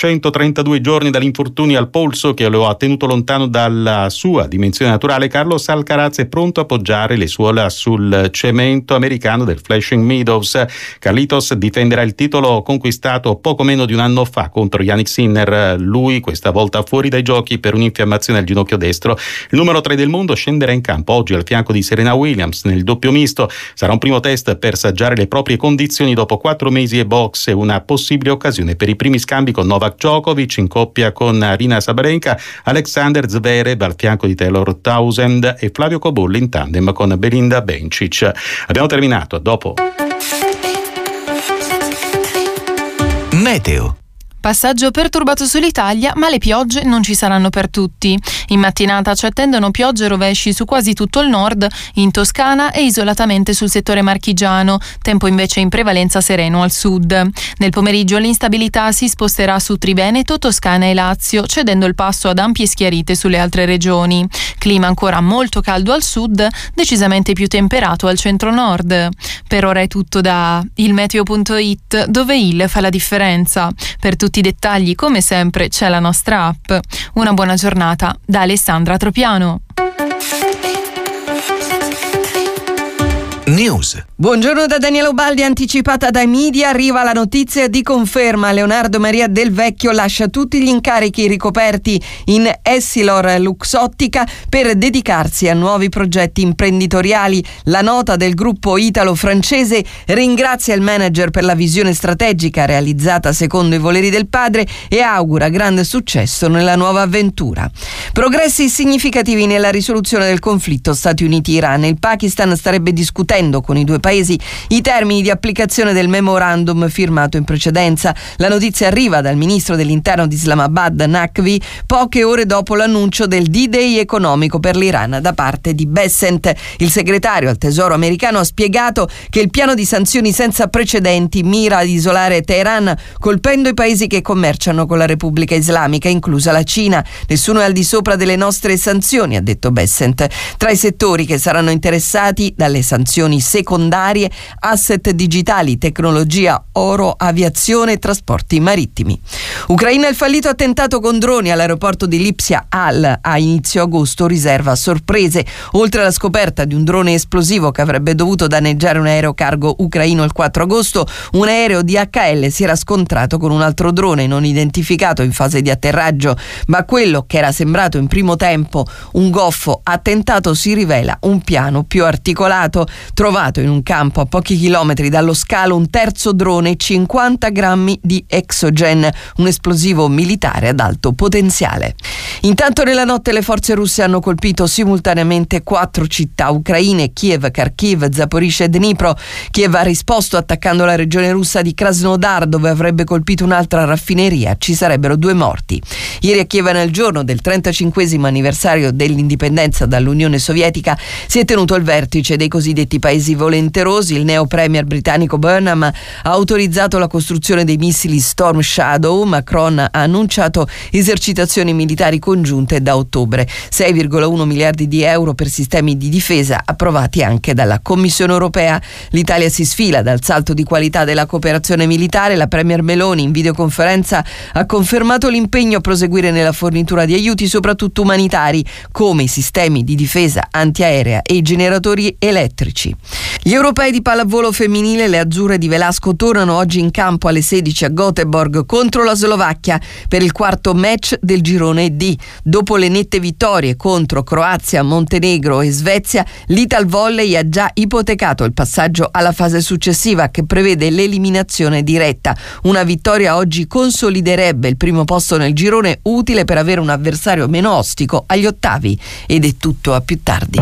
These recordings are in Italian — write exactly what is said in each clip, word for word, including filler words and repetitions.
centotrentadue giorni dall'infortunio al polso che lo ha tenuto lontano dalla sua dimensione naturale, Carlos Alcaraz è pronto a appoggiare le suola sul cemento americano del Flushing Meadows. Carlitos difenderà il titolo conquistato poco meno di un anno fa contro Yannick Sinner, lui questa volta fuori dai giochi per un'infiammazione al ginocchio destro. Il numero tre del mondo scenderà in campo oggi al fianco di Serena Williams nel doppio misto. Sarà un primo test per saggiare le proprie condizioni dopo quattro mesi e box e una possibile occasione per i primi scambi con Novak Djokovic in coppia con Arina Sabalenka, Alexander Zverev al fianco di Taylor Townsend e Flavio Cobolli in tandem con Belinda Bencic. Abbiamo terminato, a dopo. Meteo. Passaggio perturbato sull'Italia, ma le piogge non ci saranno per tutti. In mattinata ci attendono piogge e rovesci su quasi tutto il nord, in Toscana e isolatamente sul settore marchigiano, tempo invece in prevalenza sereno al sud. Nel pomeriggio l'instabilità si sposterà su Triveneto, Toscana e Lazio, cedendo il passo ad ampie schiarite sulle altre regioni. Clima ancora molto caldo al sud, decisamente più temperato al centro-nord. Per ora è tutto da ilmeteo punto it, dove il fa la differenza. Per tutti i dettagli, come sempre, c'è la nostra app. Una buona giornata da Alessandra Tropiano. News. Buongiorno da Daniela Ubaldi. Anticipata dai media arriva la notizia di conferma. Leonardo Maria Del Vecchio lascia tutti gli incarichi ricoperti in Essilor Luxottica per dedicarsi a nuovi progetti imprenditoriali. La nota del gruppo italo-francese ringrazia il manager per la visione strategica realizzata secondo i voleri del padre e augura grande successo nella nuova avventura. Progressi significativi nella risoluzione del conflitto Stati Uniti-Iran. Il Pakistan starebbe discutendo con i due paesi i termini di applicazione del memorandum firmato in precedenza. La notizia arriva dal ministro dell'interno di Islamabad, Naqvi, poche ore dopo l'annuncio del D-Day economico per l'Iran da parte di Bessent. Il segretario al Tesoro americano ha spiegato che il piano di sanzioni senza precedenti mira ad isolare Teheran, colpendo i paesi che commerciano con la Repubblica Islamica, inclusa la Cina. Nessuno è al di sopra delle nostre sanzioni, ha detto Bessent. Tra i settori che saranno interessati dalle sanzioni secondarie, asset digitali, tecnologia, oro, aviazione e trasporti marittimi. Ucraina, il fallito attentato con droni all'aeroporto di Lipsia Al a inizio agosto riserva sorprese. Oltre alla scoperta di un drone esplosivo che avrebbe dovuto danneggiare un aereo cargo ucraino il quattro agosto, un aereo di H L si era scontrato con un altro drone non identificato in fase di atterraggio, ma quello che era sembrato in primo tempo un goffo attentato si rivela un piano più articolato. Trovato in un campo a pochi chilometri dallo scalo un terzo drone, cinquanta grammi di Exogen, un esplosivo militare ad alto potenziale. Intanto nella notte le forze russe hanno colpito simultaneamente quattro città ucraine: Kiev, Kharkiv, Zaporizhzhia e Dnipro. Kiev ha risposto attaccando la regione russa di Krasnodar, dove avrebbe colpito un'altra raffineria. Ci sarebbero due morti. Ieri a Kiev, nel giorno del trentacinquesimo anniversario dell'indipendenza dall'Unione Sovietica, si è tenuto il vertice dei cosiddetti paesi volenterosi. Il neo premier britannico Burnham ha autorizzato la costruzione dei missili Storm Shadow. Macron ha annunciato esercitazioni militari congiunte da ottobre. sei virgola uno miliardi di euro per sistemi di difesa approvati anche dalla Commissione europea. L'Italia si sfila dal salto di qualità della cooperazione militare. La premier Meloni in videoconferenza ha confermato l'impegno a proseguire nella fornitura di aiuti, soprattutto umanitari, come i sistemi di difesa antiaerea e i generatori elettrici. Gli europei di pallavolo femminile, le azzurre di Velasco, tornano oggi in campo alle sedici a Göteborg contro la Slovacchia per il quarto match del girone D. Dopo le nette vittorie contro Croazia, Montenegro e Svezia, l'Italvolley ha già ipotecato il passaggio alla fase successiva, che prevede l'eliminazione diretta. Una vittoria oggi consoliderebbe il primo posto nel girone, utile per avere un avversario meno ostico agli ottavi. Ed è tutto, a più tardi.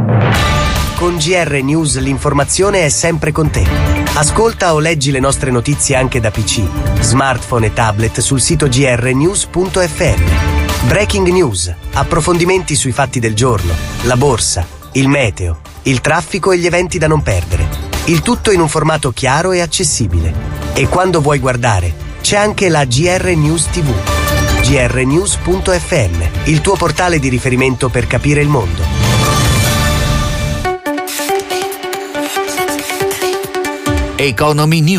Con G R News l'informazione è sempre con te. Ascolta o leggi le nostre notizie anche da P C, smartphone e tablet sul sito g r news punto f m. Breaking news, approfondimenti sui fatti del giorno, la borsa, il meteo, il traffico e gli eventi da non perdere. Il tutto in un formato chiaro e accessibile. E quando vuoi guardare, c'è anche la G R News T V. g r news punto f m, il tuo portale di riferimento per capire il mondo. Economy News.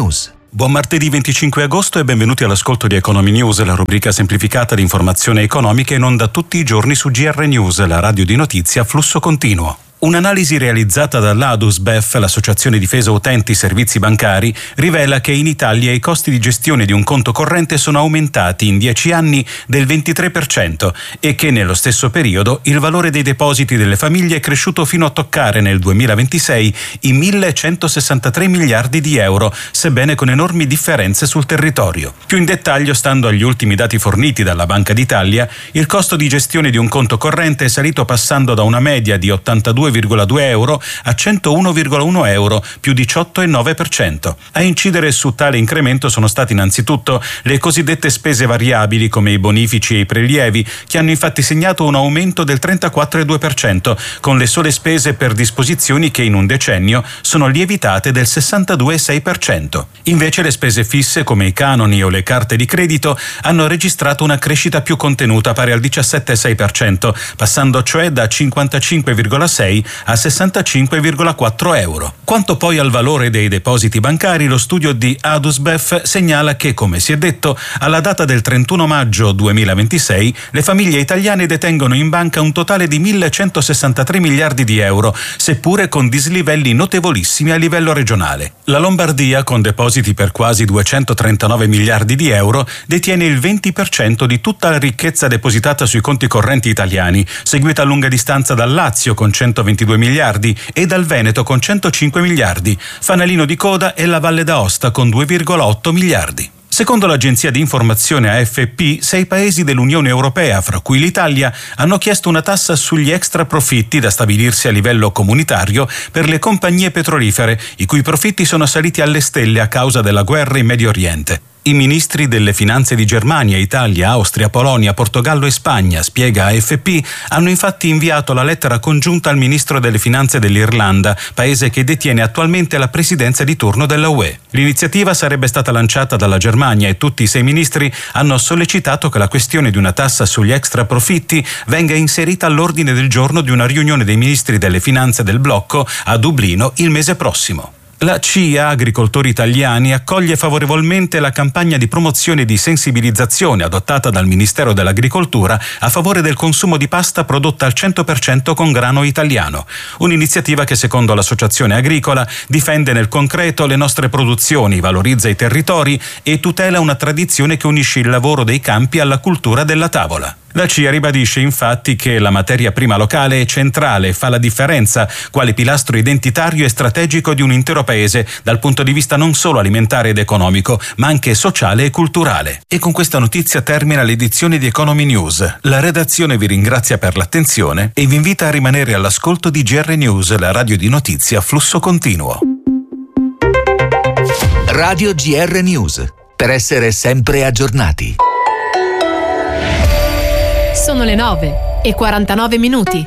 Buon martedì venticinque agosto e benvenuti all'ascolto di Economy News, la rubrica semplificata di informazione economica in onda tutti i giorni su G R News, la radio di notizie a flusso continuo. Un'analisi realizzata dall'Adusbef, l'Associazione Difesa Utenti Servizi Bancari, rivela che in Italia i costi di gestione di un conto corrente sono aumentati in dieci anni del ventitré per cento e che nello stesso periodo il valore dei depositi delle famiglie è cresciuto fino a toccare nel duemilaventisei i millecentosessantatré miliardi di euro, sebbene con enormi differenze sul territorio. Più in dettaglio, stando agli ultimi dati forniti dalla Banca d'Italia, il costo di gestione di un conto corrente è salito passando da una media di ottantadue virgola due euro a centouno virgola uno euro, più diciotto virgola nove per cento. A incidere su tale incremento sono state innanzitutto le cosiddette spese variabili come i bonifici e i prelievi, che hanno infatti segnato un aumento del trentaquattro virgola due per cento, con le sole spese per disposizioni che in un decennio sono lievitate del sessantadue virgola sei per cento. Invece le spese fisse come i canoni o le carte di credito hanno registrato una crescita più contenuta pari al diciassette virgola sei per cento, passando cioè da cinquantacinque virgola sei a sessantacinque virgola quattro euro. Quanto poi al valore dei depositi bancari, lo studio di Adusbef segnala che, come si è detto, alla data del trentuno maggio duemilaventisei le famiglie italiane detengono in banca un totale di millecentosessantatré miliardi di euro, seppure con dislivelli notevolissimi a livello regionale. La Lombardia, con depositi per quasi duecentotrentanove miliardi di euro, detiene il venti per cento di tutta la ricchezza depositata sui conti correnti italiani, seguita a lunga distanza dal Lazio con centoventidue miliardi e dal Veneto con centocinque miliardi. Fanalino di coda è la Valle d'Aosta con due virgola otto miliardi. Secondo l'agenzia di informazione A F P, sei paesi dell'Unione Europea, fra cui l'Italia, hanno chiesto una tassa sugli extra profitti da stabilirsi a livello comunitario per le compagnie petrolifere, i cui profitti sono saliti alle stelle a causa della guerra in Medio Oriente. I ministri delle finanze di Germania, Italia, Austria, Polonia, Portogallo e Spagna, spiega A F P, hanno infatti inviato la lettera congiunta al ministro delle finanze dell'Irlanda, paese che detiene attualmente la presidenza di turno della U E. L'iniziativa sarebbe stata lanciata dalla Germania e tutti i sei ministri hanno sollecitato che la questione di una tassa sugli extra profitti venga inserita all'ordine del giorno di una riunione dei ministri delle finanze del blocco a Dublino il mese prossimo. La C I A Agricoltori Italiani accoglie favorevolmente la campagna di promozione e di sensibilizzazione adottata dal Ministero dell'Agricoltura a favore del consumo di pasta prodotta al cento per cento con grano italiano. Un'iniziativa che, secondo l'Associazione Agricola, difende nel concreto le nostre produzioni, valorizza i territori e tutela una tradizione che unisce il lavoro dei campi alla cultura della tavola. La C I A ribadisce infatti che la materia prima locale è centrale e fa la differenza quale pilastro identitario e strategico di un intero paese dal punto di vista non solo alimentare ed economico, ma anche sociale e culturale. E con questa notizia termina l'edizione di Economy News. La redazione vi ringrazia per l'attenzione e vi invita a rimanere all'ascolto di G R News, la radio di notizie a flusso continuo. Radio G R News, per essere sempre aggiornati. Sono le nove e quarantanove minuti.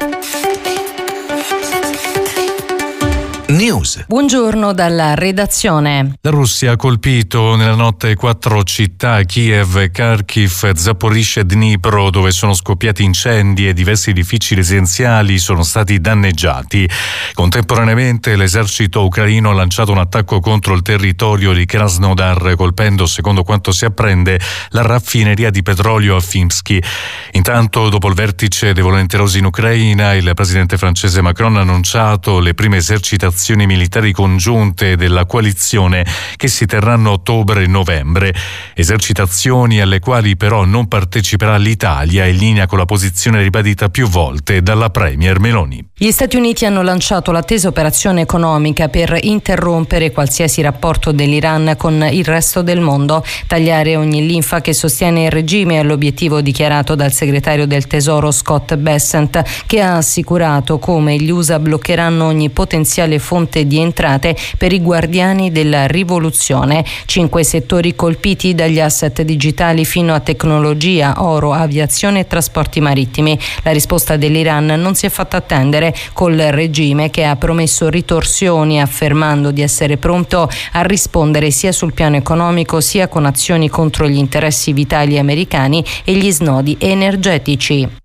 News. Buongiorno dalla redazione. La Russia ha colpito nella notte quattro città: Kiev, Kharkiv, Zaporizhzhia e Dnipro, dove sono scoppiati incendi e diversi edifici residenziali sono stati danneggiati. Contemporaneamente l'esercito ucraino ha lanciato un attacco contro il territorio di Krasnodar, colpendo, secondo quanto si apprende, la raffineria di petrolio a Fimsky. Intanto, dopo il vertice dei volenterosi in Ucraina, il presidente francese Macron ha annunciato le prime esercitazioni militari congiunte della coalizione che si terranno a ottobre e novembre. Esercitazioni alle quali però non parteciperà l'Italia, in linea con la posizione ribadita più volte dalla premier Meloni. Gli Stati Uniti hanno lanciato l'attesa operazione economica per interrompere qualsiasi rapporto dell'Iran con il resto del mondo. Tagliare ogni linfa che sostiene il regime è l'obiettivo dichiarato dal segretario del Tesoro Scott Bessent, che ha assicurato come gli U S A bloccheranno ogni potenziale fonte di entrate per i guardiani della rivoluzione. Cinque settori colpiti, dagli asset digitali fino a tecnologia, oro, aviazione e trasporti marittimi. La risposta dell'Iran non si è fatta attendere, col regime che ha promesso ritorsioni, affermando di essere pronto a rispondere sia sul piano economico sia con azioni contro gli interessi vitali americani e gli snodi energetici.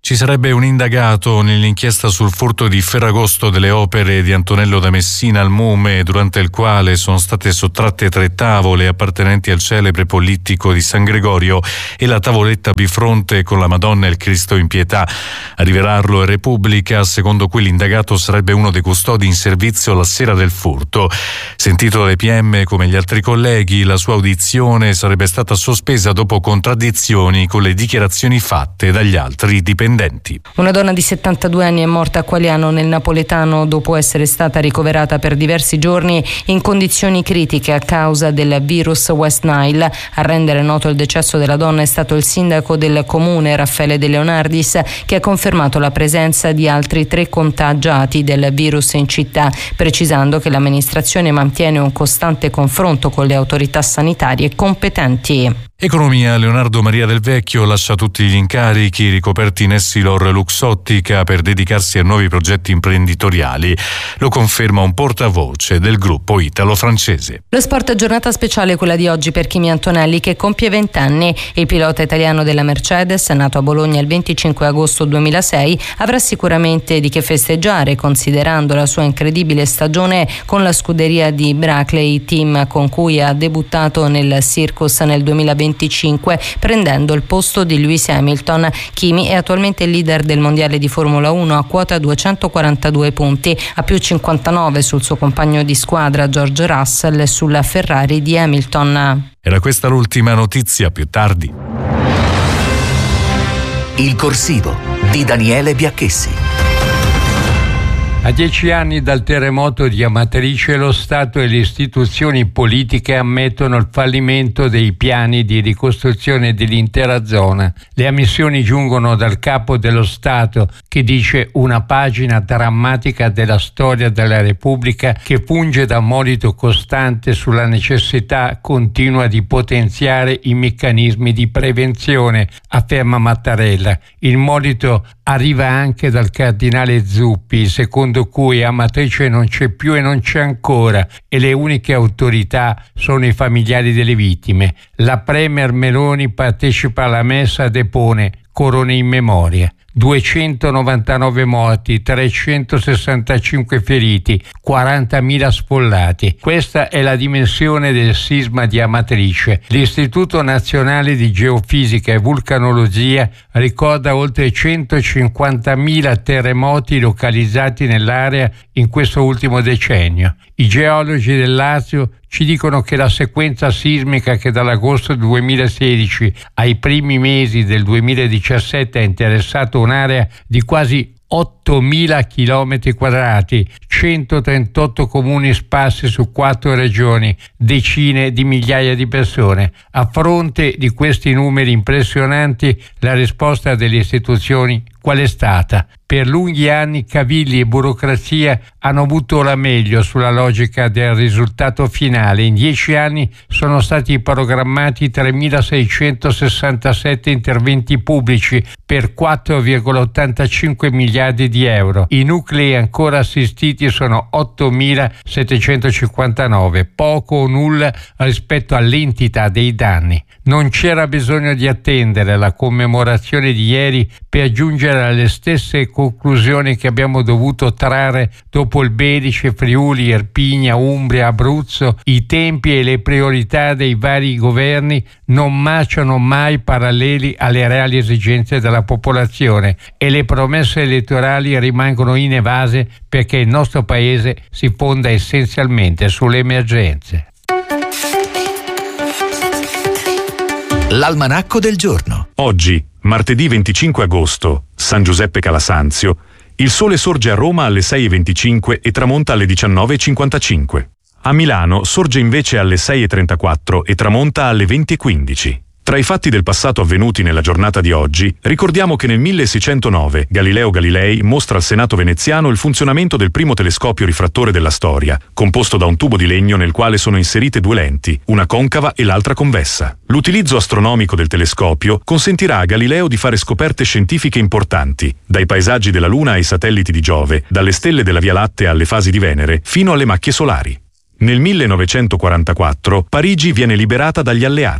Ci sarebbe un indagato nell'inchiesta sul furto di Ferragosto delle opere di Antonello da Messina al Mume, durante il quale sono state sottratte tre tavole appartenenti al celebre Polittico di San Gregorio e la tavoletta bifronte con la Madonna e il Cristo in pietà. A rivelarlo è Repubblica, secondo cui l'indagato sarebbe uno dei custodi in servizio la sera del furto. Sentito dai P M come gli altri colleghi, la sua audizione sarebbe stata sospesa dopo contraddizioni con le dichiarazioni fatte dagli altri dipendenti. Una donna di settantadue anni è morta a Qualiano nel napoletano dopo essere stata ricoverata per diversi giorni in condizioni critiche a causa del virus West Nile. A rendere noto il decesso della donna è stato il sindaco del comune Raffaele De Leonardis, che ha confermato la presenza di altri tre contagiati del virus in città, precisando che l'amministrazione mantiene un costante confronto con le autorità sanitarie competenti. Economia. Leonardo Maria Del Vecchio lascia tutti gli incarichi ricoperti in Essilor Luxottica per dedicarsi a nuovi progetti imprenditoriali. Lo conferma un portavoce del gruppo italo-francese. Lo sport, giornata speciale quella di oggi per Kimi Antonelli, che compie venti anni. Il pilota italiano della Mercedes, nato a Bologna il venticinque agosto duemilasei, avrà sicuramente di che festeggiare, considerando la sua incredibile stagione con la scuderia di Brackley, team con cui ha debuttato nel Circus nel duemilaventicinque, prendendo il posto di Lewis Hamilton. Kimi è attualmente il leader del mondiale di Formula uno a quota duecentoquarantadue punti, a più cinquantanove sul suo compagno di squadra George Russell e sulla Ferrari di Hamilton. Era questa l'ultima notizia, più tardi. Il corsivo di Daniele Biacchessi. A dieci anni dal terremoto di Amatrice, lo Stato e le istituzioni politiche ammettono il fallimento dei piani di ricostruzione dell'intera zona. Le ammissioni giungono dal capo dello Stato, che dice una pagina drammatica della storia della Repubblica che funge da monito costante sulla necessità continua di potenziare i meccanismi di prevenzione, afferma Mattarella. Il monito arriva anche dal cardinale Zuppi, secondo cui a Amatrice non c'è più e non c'è ancora, e le uniche autorità sono i familiari delle vittime. La premier Meloni partecipa alla messa, depone corone in memoria. duecentonovantanove morti, trecentosessantacinque feriti, quarantamila sfollati. Questa è la dimensione del sisma di Amatrice. L'Istituto Nazionale di Geofisica e Vulcanologia ricorda oltre centocinquantamila terremoti localizzati nell'area in questo ultimo decennio. I geologi del Lazio ci dicono che la sequenza sismica che dall'agosto duemilasedici ai primi mesi del duemiladiciassette ha interessato un'area di quasi ottomila chilometri quadrati, centotrentotto comuni sparsi su quattro regioni, decine di migliaia di persone. A fronte di questi numeri impressionanti, la risposta delle istituzioni qual è stata? Per lunghi anni cavilli e burocrazia hanno avuto la meglio sulla logica del risultato finale. In dieci anni sono stati programmati tremilaseicentosessantasette interventi pubblici per quattro virgola ottantacinque miliardi di euro. I nuclei ancora assistiti sono ottomilasettecentocinquantanove, poco o nulla rispetto all'entità dei danni. Non c'era bisogno di attendere la commemorazione di ieri per giungere alle stesse conclusioni che abbiamo dovuto trarre dopo il Belice, Friuli, Irpinia, Umbria, Abruzzo. I tempi e le priorità dei vari governi non marciano mai paralleli alle reali esigenze della popolazione e le promesse elettorali rimangono inevase, perché il nostro paese si fonda essenzialmente sulle emergenze. L'almanacco del giorno. Oggi, martedì venticinque agosto, San Giuseppe Calasanzio, il sole sorge a Roma alle sei e venticinque e tramonta alle diciannove e cinquantacinque. A Milano sorge invece alle sei e trentaquattro e tramonta alle venti e quindici. Tra i fatti del passato avvenuti nella giornata di oggi, ricordiamo che nel milleseicentonove Galileo Galilei mostra al Senato veneziano il funzionamento del primo telescopio rifrattore della storia, composto da un tubo di legno nel quale sono inserite due lenti, una concava e l'altra convessa. L'utilizzo astronomico del telescopio consentirà a Galileo di fare scoperte scientifiche importanti, dai paesaggi della Luna ai satelliti di Giove, dalle stelle della Via Lattea alle fasi di Venere, fino alle macchie solari. Nel millenovecentoquarantaquattro Parigi viene liberata dagli alleati.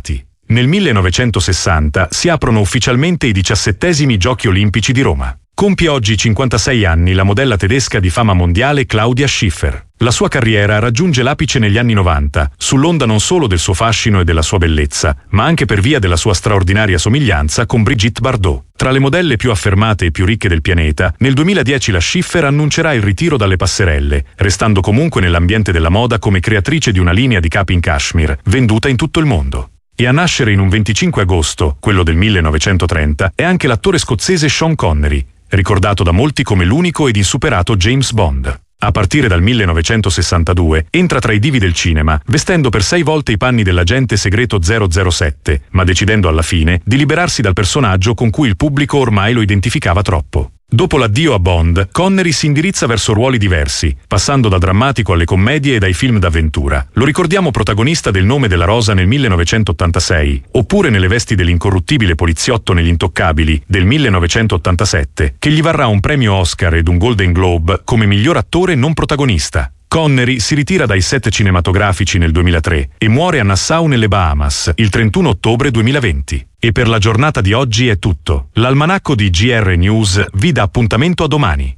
Nel millenovecentosessanta si aprono ufficialmente i diciassettesimi Giochi Olimpici di Roma. Compie oggi cinquantasei anni la modella tedesca di fama mondiale Claudia Schiffer. La sua carriera raggiunge l'apice negli anni novanta, sull'onda non solo del suo fascino e della sua bellezza, ma anche per via della sua straordinaria somiglianza con Brigitte Bardot. Tra le modelle più affermate e più ricche del pianeta, nel duemiladieci la Schiffer annuncerà il ritiro dalle passerelle, restando comunque nell'ambiente della moda come creatrice di una linea di capi in cashmere, venduta in tutto il mondo. E a nascere in un venticinque agosto, quello del millenovecentotrenta, è anche l'attore scozzese Sean Connery, ricordato da molti come l'unico ed insuperato James Bond. A partire dal millenovecentosessantadue entra tra i divi del cinema, vestendo per sei volte i panni dell'agente segreto zero zero sette, ma decidendo alla fine di liberarsi dal personaggio con cui il pubblico ormai lo identificava troppo. Dopo l'addio a Bond, Connery si indirizza verso ruoli diversi, passando da drammatico alle commedie e dai film d'avventura. Lo ricordiamo protagonista del Nome della Rosa nel millenovecentottantasei, oppure nelle vesti dell'incorruttibile poliziotto negli Intoccabili del millenovecentottantasette, che gli varrà un premio Oscar ed un Golden Globe come miglior attore non protagonista. Connery si ritira dai set cinematografici nel duemilatré e muore a Nassau nelle Bahamas il trentuno ottobre duemilaventi. E per la giornata di oggi è tutto. L'almanacco di G R News vi dà appuntamento a domani.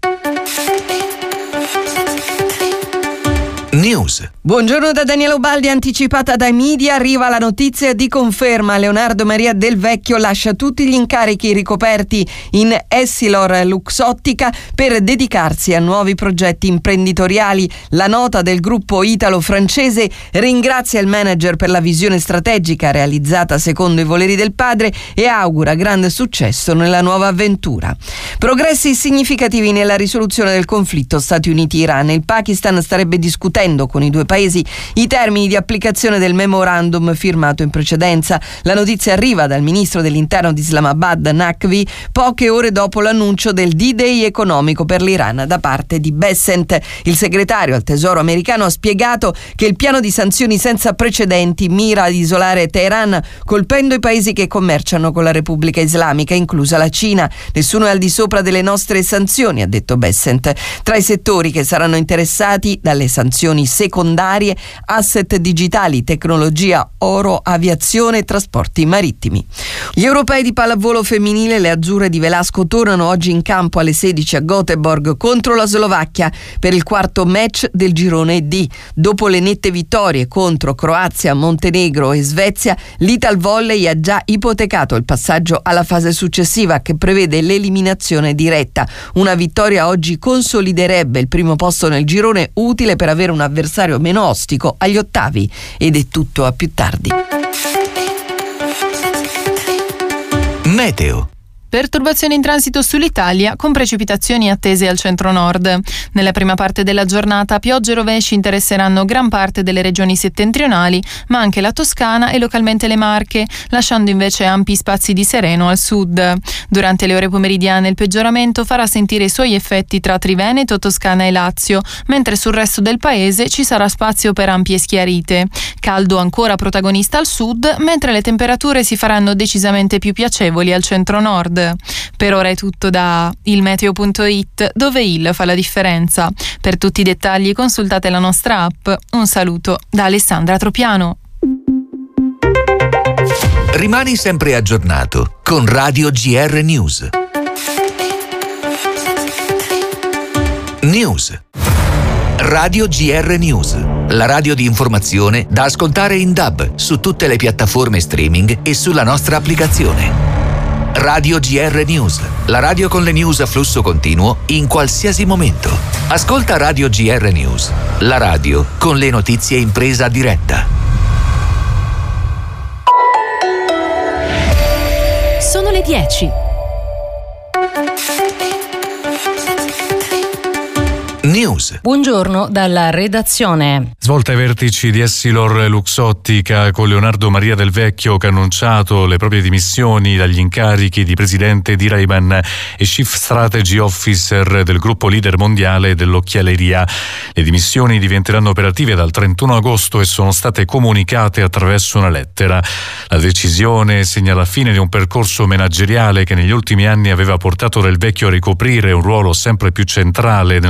News. Buongiorno da Daniela Ubaldi. Anticipata dai media, arriva la notizia di conferma. Leonardo Maria Del Vecchio lascia tutti gli incarichi ricoperti in Essilor Luxottica per dedicarsi a nuovi progetti imprenditoriali. La nota del gruppo italo-francese ringrazia il manager per la visione strategica realizzata secondo i voleri del padre e augura grande successo nella nuova avventura. Progressi significativi nella risoluzione del conflitto Stati Uniti-Iran. Il Pakistan starebbe discutendo con i due paesi i termini di applicazione del memorandum firmato in precedenza. La notizia arriva dal ministro dell'interno di Islamabad, Naqvi, poche ore dopo l'annuncio del D-Day economico per l'Iran da parte di Bessent. Il segretario al Tesoro americano ha spiegato che il piano di sanzioni senza precedenti mira ad isolare Teheran, colpendo i paesi che commerciano con la Repubblica Islamica, inclusa la Cina. Nessuno è al di sopra delle nostre sanzioni, ha detto Bessent. Tra i settori che saranno interessati dalle sanzioni secondarie, asset digitali, tecnologia, oro, aviazione e trasporti marittimi. Gli europei di pallavolo femminile, le azzurre di Velasco, tornano oggi in campo alle sedici a Göteborg contro la Slovacchia per il quarto match del girone D. Dopo le nette vittorie contro Croazia, Montenegro e Svezia, l'Italvolley ha già ipotecato il passaggio alla fase successiva che prevede l'eliminazione diretta. Una vittoria oggi consoliderebbe il primo posto nel girone, utile per avere un avversario meno ostico agli ottavi. Ed è tutto, a più tardi. Meteo. Perturbazioni in transito sull'Italia con precipitazioni attese al centro-nord. Nella prima parte della giornata piogge e rovesci interesseranno gran parte delle regioni settentrionali, ma anche la Toscana e localmente le Marche, lasciando invece ampi spazi di sereno al sud. Durante le ore pomeridiane il peggioramento farà sentire i suoi effetti tra Triveneto, Toscana e Lazio, mentre sul resto del paese ci sarà spazio per ampie schiarite. Caldo ancora protagonista al sud, mentre le temperature si faranno decisamente più piacevoli al centro-nord. Per ora è tutto da ilmeteo punto it, dove il fa la differenza. Per tutti i dettagli consultate la nostra app. Un saluto da Alessandra Tropiano. Rimani sempre aggiornato con Radio G R News. News. Radio G R News, la radio di informazione da ascoltare in D A B su tutte le piattaforme streaming e sulla nostra applicazione. Radio G R News, la radio con le news a flusso continuo in qualsiasi momento. Ascolta Radio G R News, la radio con le notizie in presa diretta. Sono le dieci. News. Buongiorno dalla redazione. Svolta ai vertici di Essilor Luxottica con Leonardo Maria Del Vecchio che ha annunciato le proprie dimissioni dagli incarichi di presidente di Ray-Ban e Chief Strategy Officer del gruppo leader mondiale dell'occhialeria. Le dimissioni diventeranno operative dal trentuno agosto e sono state comunicate attraverso una lettera. La decisione segna la fine di un percorso manageriale che negli ultimi anni aveva portato Del Vecchio a ricoprire un ruolo sempre più centrale nella governance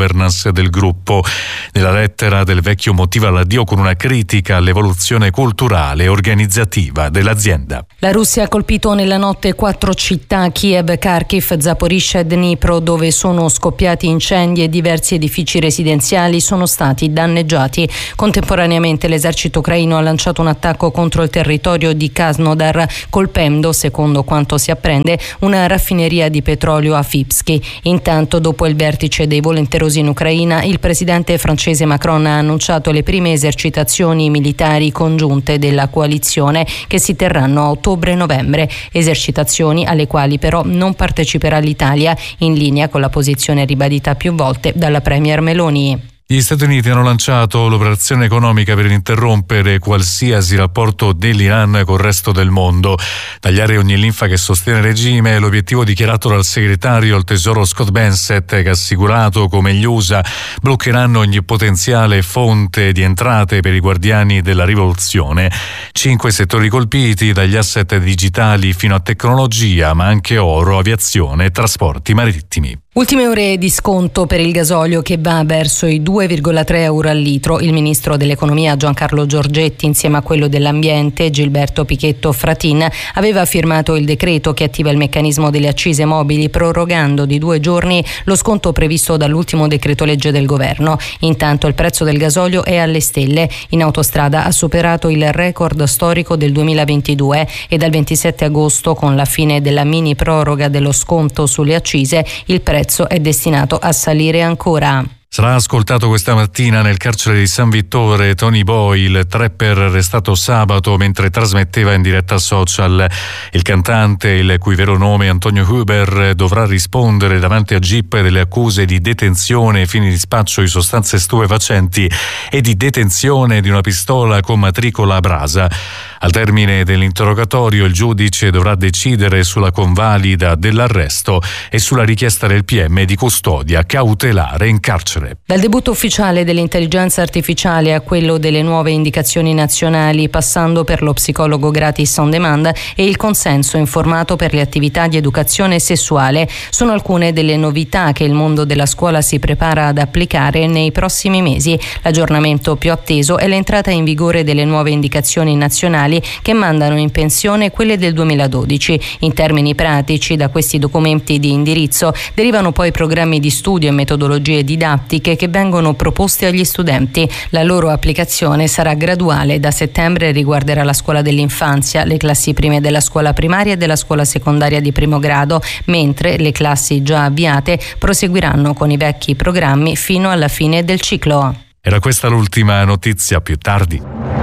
governance del gruppo. Nella lettera Del Vecchio motiva l'addio con una critica all'evoluzione culturale e organizzativa dell'azienda. La Russia ha colpito nella notte quattro città: Kiev, Kharkiv, Zaporizhzhia e Dnipro, dove sono scoppiati incendi e diversi edifici residenziali sono stati danneggiati. Contemporaneamente l'esercito ucraino ha lanciato un attacco contro il territorio di Krasnodar, colpendo, secondo quanto si apprende, una raffineria di petrolio a Fipsky. Intanto, dopo il vertice dei volenterosi in Ucraina, il presidente francese Macron ha annunciato le prime esercitazioni militari congiunte della coalizione che si terranno a ottobre-novembre, esercitazioni alle quali però non parteciperà l'Italia, in linea con la posizione ribadita più volte dalla premier Meloni. Gli Stati Uniti hanno lanciato l'operazione economica per interrompere qualsiasi rapporto dell'Iran col resto del mondo. Tagliare ogni linfa che sostiene il regime è l'obiettivo dichiarato dal segretario al Tesoro Scott Bessent, che ha assicurato come gli U S A bloccheranno ogni potenziale fonte di entrate per i guardiani della rivoluzione. Cinque settori colpiti, dagli asset digitali fino a tecnologia, ma anche oro, aviazione e trasporti marittimi. Ultime ore di sconto per il gasolio che va verso i due virgola tre euro al litro. Il ministro dell'economia Giancarlo Giorgetti, insieme a quello dell'ambiente Gilberto Pichetto Fratin, aveva firmato il decreto che attiva il meccanismo delle accise mobili, prorogando di due giorni lo sconto previsto dall'ultimo decreto legge del governo. Intanto il prezzo del gasolio è alle stelle. In autostrada ha superato il record storico del duemilaventidue e dal ventisette agosto, con la fine della mini proroga dello sconto sulle accise, il prezzo è destinato a salire ancora. Sarà ascoltato questa mattina nel carcere di San Vittore Tony Boyle, trapper arrestato sabato mentre trasmetteva in diretta social. Il cantante, il cui vero nome è Antonio Huber, dovrà rispondere davanti a G I P delle accuse di detenzione ai fini di spaccio di sostanze stupefacenti e di detenzione di una pistola con matricola a brasa. Al termine dell'interrogatorio il giudice dovrà decidere sulla convalida dell'arresto e sulla richiesta del P M di custodia cautelare in carcere. Dal debutto ufficiale dell'intelligenza artificiale a quello delle nuove indicazioni nazionali, passando per lo psicologo gratis on demand e il consenso informato per le attività di educazione sessuale, sono alcune delle novità che il mondo della scuola si prepara ad applicare nei prossimi mesi. L'aggiornamento più atteso è l'entrata in vigore delle nuove indicazioni nazionali che mandano in pensione quelle del duemiladodici. In termini pratici, da questi documenti di indirizzo derivano poi programmi di studio e metodologie didattiche che vengono proposte agli studenti. La loro applicazione sarà graduale. Da settembre riguarderà la scuola dell'infanzia, le classi prime della scuola primaria e della scuola secondaria di primo grado, mentre le classi già avviate proseguiranno con i vecchi programmi fino alla fine del ciclo. Era questa l'ultima notizia, più tardi.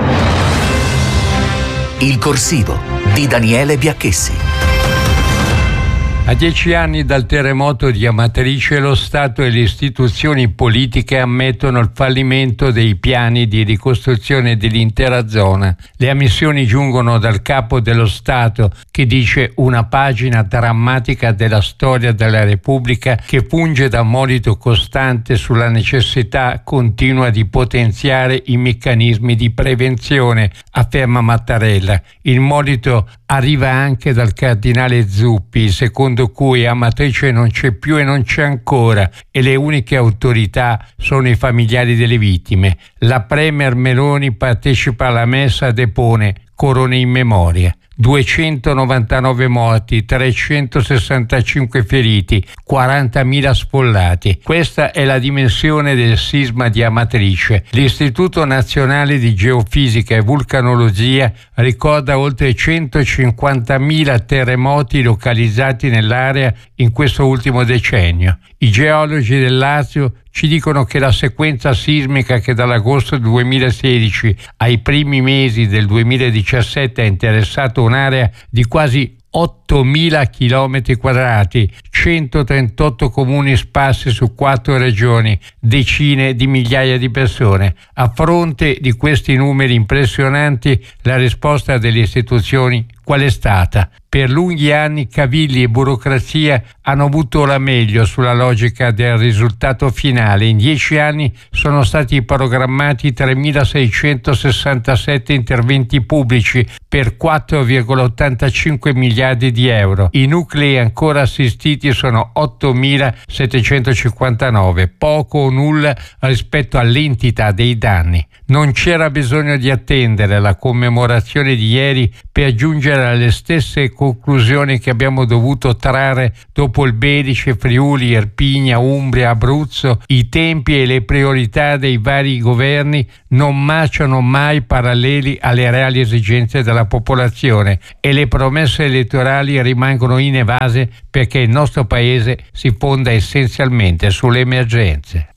Il corsivo di Daniele Biacchessi. A dieci anni dal terremoto di Amatrice, lo Stato e le istituzioni politiche ammettono il fallimento dei piani di ricostruzione dell'intera zona. Le ammissioni giungono dal capo dello Stato, che dice una pagina drammatica della storia della Repubblica che funge da monito costante sulla necessità continua di potenziare i meccanismi di prevenzione, afferma Mattarella. Il monito arriva anche dal cardinale Zuppi, secondo cui Amatrice non c'è più e non c'è ancora e le uniche autorità sono i familiari delle vittime. La premier Meloni partecipa alla messa, depone corone in memoria. duecentonovantanove morti, trecentosessantacinque feriti, quarantamila sfollati. Questa è la dimensione del sisma di Amatrice. L'Istituto Nazionale di Geofisica e Vulcanologia ricorda oltre centocinquantamila terremoti localizzati nell'area in questo ultimo decennio. I geologi del Lazio ci dicono che la sequenza sismica che dall'agosto duemilasedici ai primi mesi del duemiladiciassette ha interessato un'area di quasi ottomila chilometri quadrati, centotrentotto comuni sparsi su quattro regioni, decine di migliaia di persone. A fronte di questi numeri impressionanti, la risposta delle istituzioni qual è stata? Per lunghi anni cavilli e burocrazia hanno avuto la meglio sulla logica del risultato finale. In dieci anni sono stati programmati tremilaseicentosessantasette interventi pubblici per quattro virgola ottantacinque miliardi di euro. I nuclei ancora assistiti sono ottomilasettecentocinquantanove, poco o nulla rispetto all'entità dei danni. Non c'era bisogno di attendere la commemorazione di ieri per giungere alle stesse conclusioni che abbiamo dovuto trarre dopo il Belice, Friuli, Irpinia, Umbria, Abruzzo. I tempi e le priorità dei vari governi non marciano mai paralleli alle reali esigenze della popolazione e le promesse elettorali rimangono inevase perché il nostro paese si fonda essenzialmente sulle emergenze.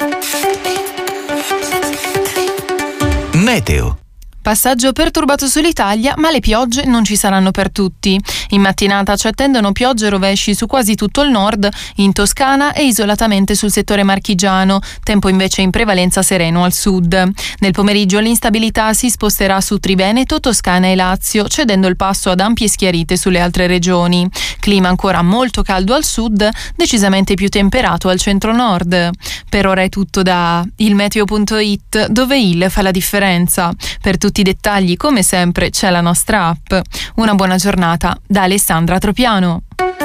Meteo. Passaggio perturbato sull'Italia, ma le piogge non ci saranno per tutti. In mattinata ci attendono piogge e rovesci su quasi tutto il nord, in Toscana e isolatamente sul settore marchigiano, tempo invece in prevalenza sereno al sud. Nel pomeriggio l'instabilità si sposterà su Triveneto, Toscana e Lazio, cedendo il passo ad ampie schiarite sulle altre regioni. Clima ancora molto caldo al sud, decisamente più temperato al centro-nord. Per ora è tutto da ilmeteo punto it, dove il fa la differenza. Per tutti i dettagli, come sempre, c'è la nostra app. Una buona giornata da Alessandra Tropiano.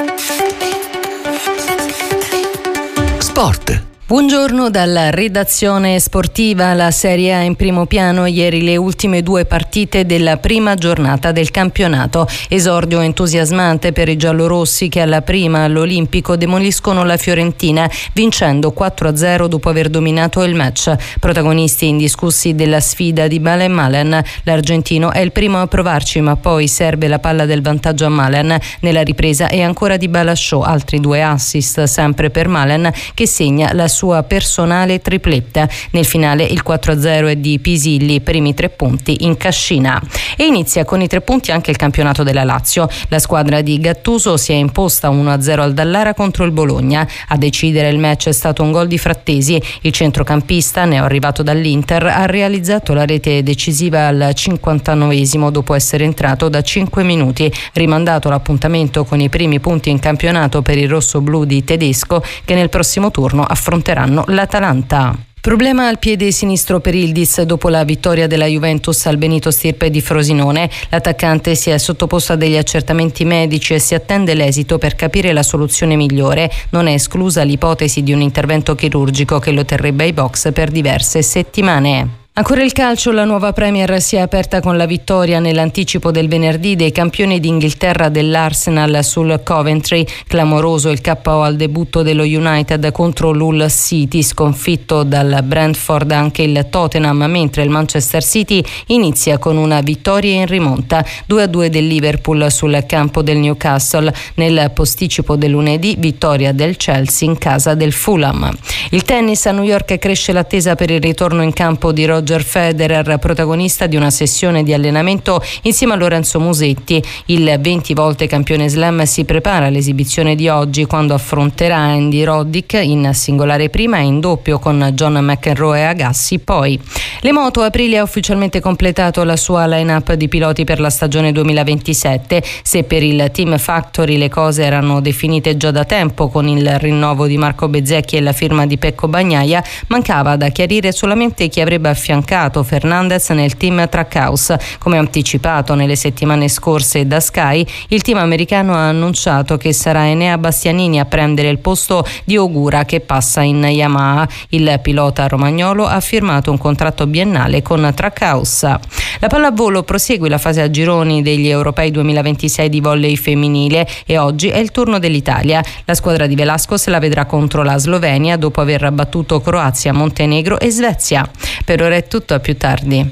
Sport. Buongiorno dalla redazione sportiva. La Serie A in primo piano, ieri le ultime due partite della prima giornata del campionato. Esordio entusiasmante per i giallorossi che alla prima all'Olimpico demoliscono la Fiorentina vincendo quattro a zero dopo aver dominato il match. Protagonisti indiscussi della sfida di Bale e Malen. L'argentino è il primo a provarci, ma poi serve la palla del vantaggio a Malen. Nella ripresa è ancora Dybala show, altri due assist sempre per Malen che segna la sua sua personale tripletta. Nel finale il quattro a zero è di Pisilli, primi tre punti in cascina. E inizia con i tre punti anche il campionato della Lazio. La squadra di Gattuso si è imposta uno a zero al Dallara contro il Bologna. A decidere il match è stato un gol di Frattesi. Il centrocampista, neoarrivato dall'Inter, ha realizzato la rete decisiva al cinquantanovesimo dopo essere entrato da cinque minuti. Rimandato l'appuntamento con i primi punti in campionato per il rossoblu di Tedesco, che nel prossimo turno affronteranno l'Atalanta. Problema al piede sinistro per Yildiz dopo la vittoria della Juventus al Benito Stirpe di Frosinone. L'attaccante si è sottoposto a degli accertamenti medici e si attende l'esito per capire la soluzione migliore. Non è esclusa l'ipotesi di un intervento chirurgico che lo terrebbe ai box per diverse settimane. Ancora il calcio, la nuova Premier si è aperta con la vittoria nell'anticipo del venerdì dei campioni d'Inghilterra dell'Arsenal sul Coventry. Clamoroso il K O al debutto dello United contro l'Hull City, sconfitto dal Brentford anche il Tottenham, mentre il Manchester City inizia con una vittoria in rimonta, due a due del Liverpool sul campo del Newcastle. Nel posticipo del lunedì, vittoria del Chelsea in casa del Fulham. Il tennis, a New York cresce l'attesa per il ritorno in campo di Roger Roger Federer, protagonista di una sessione di allenamento insieme a Lorenzo Musetti. Il venti volte campione slam si prepara all'esibizione di oggi, quando affronterà Andy Roddick in singolare prima e in doppio con John McEnroe e Agassi. Poi le moto, Aprilia ha ufficialmente completato la sua line-up di piloti per la stagione duemilaventisette. Se per il Team Factory le cose erano definite già da tempo con il rinnovo di Marco Bezzecchi e la firma di Pecco Bagnaia, mancava da chiarire solamente chi avrebbe affiancato Fernandez nel team Trackhouse. Come anticipato nelle settimane scorse da Sky, il team americano ha annunciato che sarà Enea Bastianini a prendere il posto di Ogura, che passa in Yamaha. Il pilota romagnolo ha firmato un contratto biennale con Trackhouse. La pallavolo prosegue la fase a gironi degli europei duemilaventisei di volley femminile e oggi è il turno dell'Italia. La squadra di Velasco se la vedrà contro la Slovenia dopo aver battuto Croazia, Montenegro e Svezia. Per ora è tutto, a più tardi.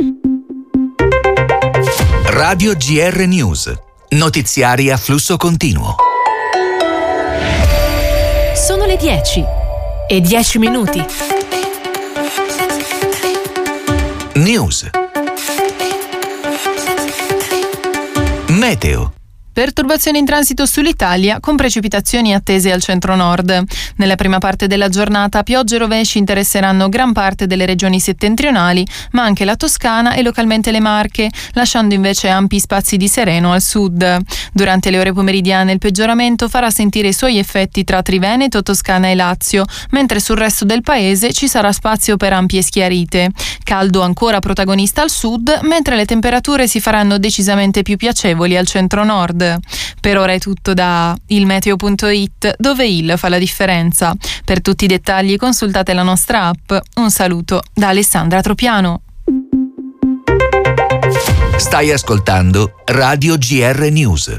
Radio G R News. Notiziari a flusso continuo. Sono le dieci e dieci minuti. News. Meteo. Perturbazioni in transito sull'Italia con precipitazioni attese al centro-nord. Nella prima parte della giornata piogge e rovesci interesseranno gran parte delle regioni settentrionali, ma anche la Toscana e localmente le Marche, lasciando invece ampi spazi di sereno al sud. Durante le ore pomeridiane il peggioramento farà sentire i suoi effetti tra Triveneto, Toscana e Lazio, mentre sul resto del paese ci sarà spazio per ampie schiarite. Caldo ancora protagonista al sud, mentre le temperature si faranno decisamente più piacevoli al centro-nord. Per ora è tutto da ilmeteo punto it, dove il fa la differenza. Per tutti i dettagli consultate la nostra app. Un saluto da Alessandra Tropiano. Stai ascoltando Radio G R News.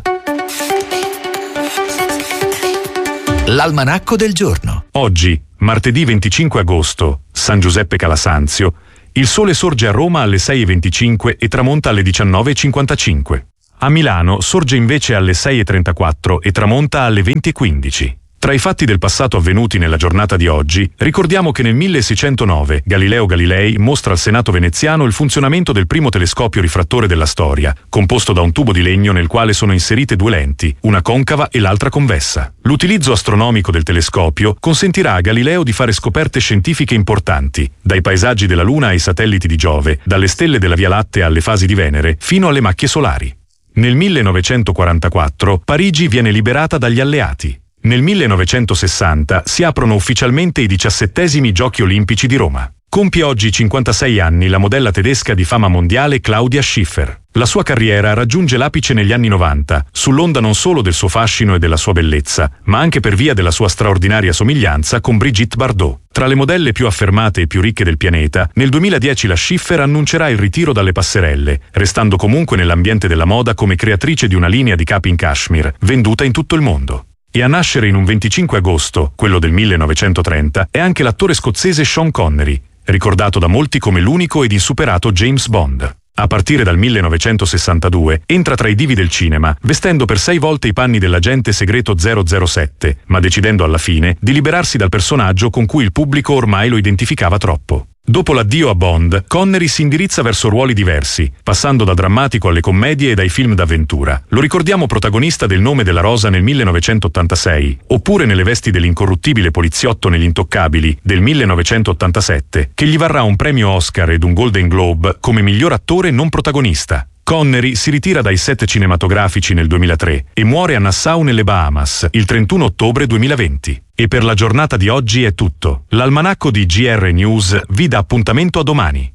L'almanacco del giorno. Oggi, martedì venticinque agosto, San Giuseppe Calasanzio, il sole sorge a Roma alle sei e venticinque e tramonta alle diciannove e cinquantacinque. A Milano sorge invece alle sei e trentaquattro e tramonta alle venti e quindici. Tra i fatti del passato avvenuti nella giornata di oggi, ricordiamo che nel milleseicentonove Galileo Galilei mostra al Senato veneziano il funzionamento del primo telescopio rifrattore della storia, composto da un tubo di legno nel quale sono inserite due lenti, una concava e l'altra convessa. L'utilizzo astronomico del telescopio consentirà a Galileo di fare scoperte scientifiche importanti, dai paesaggi della Luna ai satelliti di Giove, dalle stelle della Via Lattea alle fasi di Venere, fino alle macchie solari. Nel millenovecentoquarantaquattro Parigi viene liberata dagli alleati. Nel millenovecentosessanta si aprono ufficialmente i diciassettesimi Giochi Olimpici di Roma. Compie oggi cinquantasei anni la modella tedesca di fama mondiale Claudia Schiffer. La sua carriera raggiunge l'apice negli anni novanta, sull'onda non solo del suo fascino e della sua bellezza, ma anche per via della sua straordinaria somiglianza con Brigitte Bardot. Tra le modelle più affermate e più ricche del pianeta, nel duemiladieci la Schiffer annuncerà il ritiro dalle passerelle, restando comunque nell'ambiente della moda come creatrice di una linea di capi in cashmere, venduta in tutto il mondo. E a nascere in un venticinque agosto, quello del millenovecentotrenta, è anche l'attore scozzese Sean Connery, ricordato da molti come l'unico ed insuperato James Bond. A partire dal millenovecentosessantadue entra tra i divi del cinema, vestendo per sei volte i panni dell'agente segreto zero zero sette, ma decidendo alla fine di liberarsi dal personaggio con cui il pubblico ormai lo identificava troppo. Dopo l'addio a Bond, Connery si indirizza verso ruoli diversi, passando da drammatico alle commedie e dai film d'avventura. Lo ricordiamo protagonista del Nome della Rosa nel millenovecentottantasei, oppure nelle vesti dell'incorruttibile poliziotto negli Intoccabili del millenovecentottantasette, che gli varrà un premio Oscar ed un Golden Globe come miglior attore non protagonista. Connery si ritira dai set cinematografici nel duemilatré e muore a Nassau nelle Bahamas il trentuno ottobre duemilaventi. E per la giornata di oggi è tutto. L'almanacco di G R News vi dà appuntamento a domani.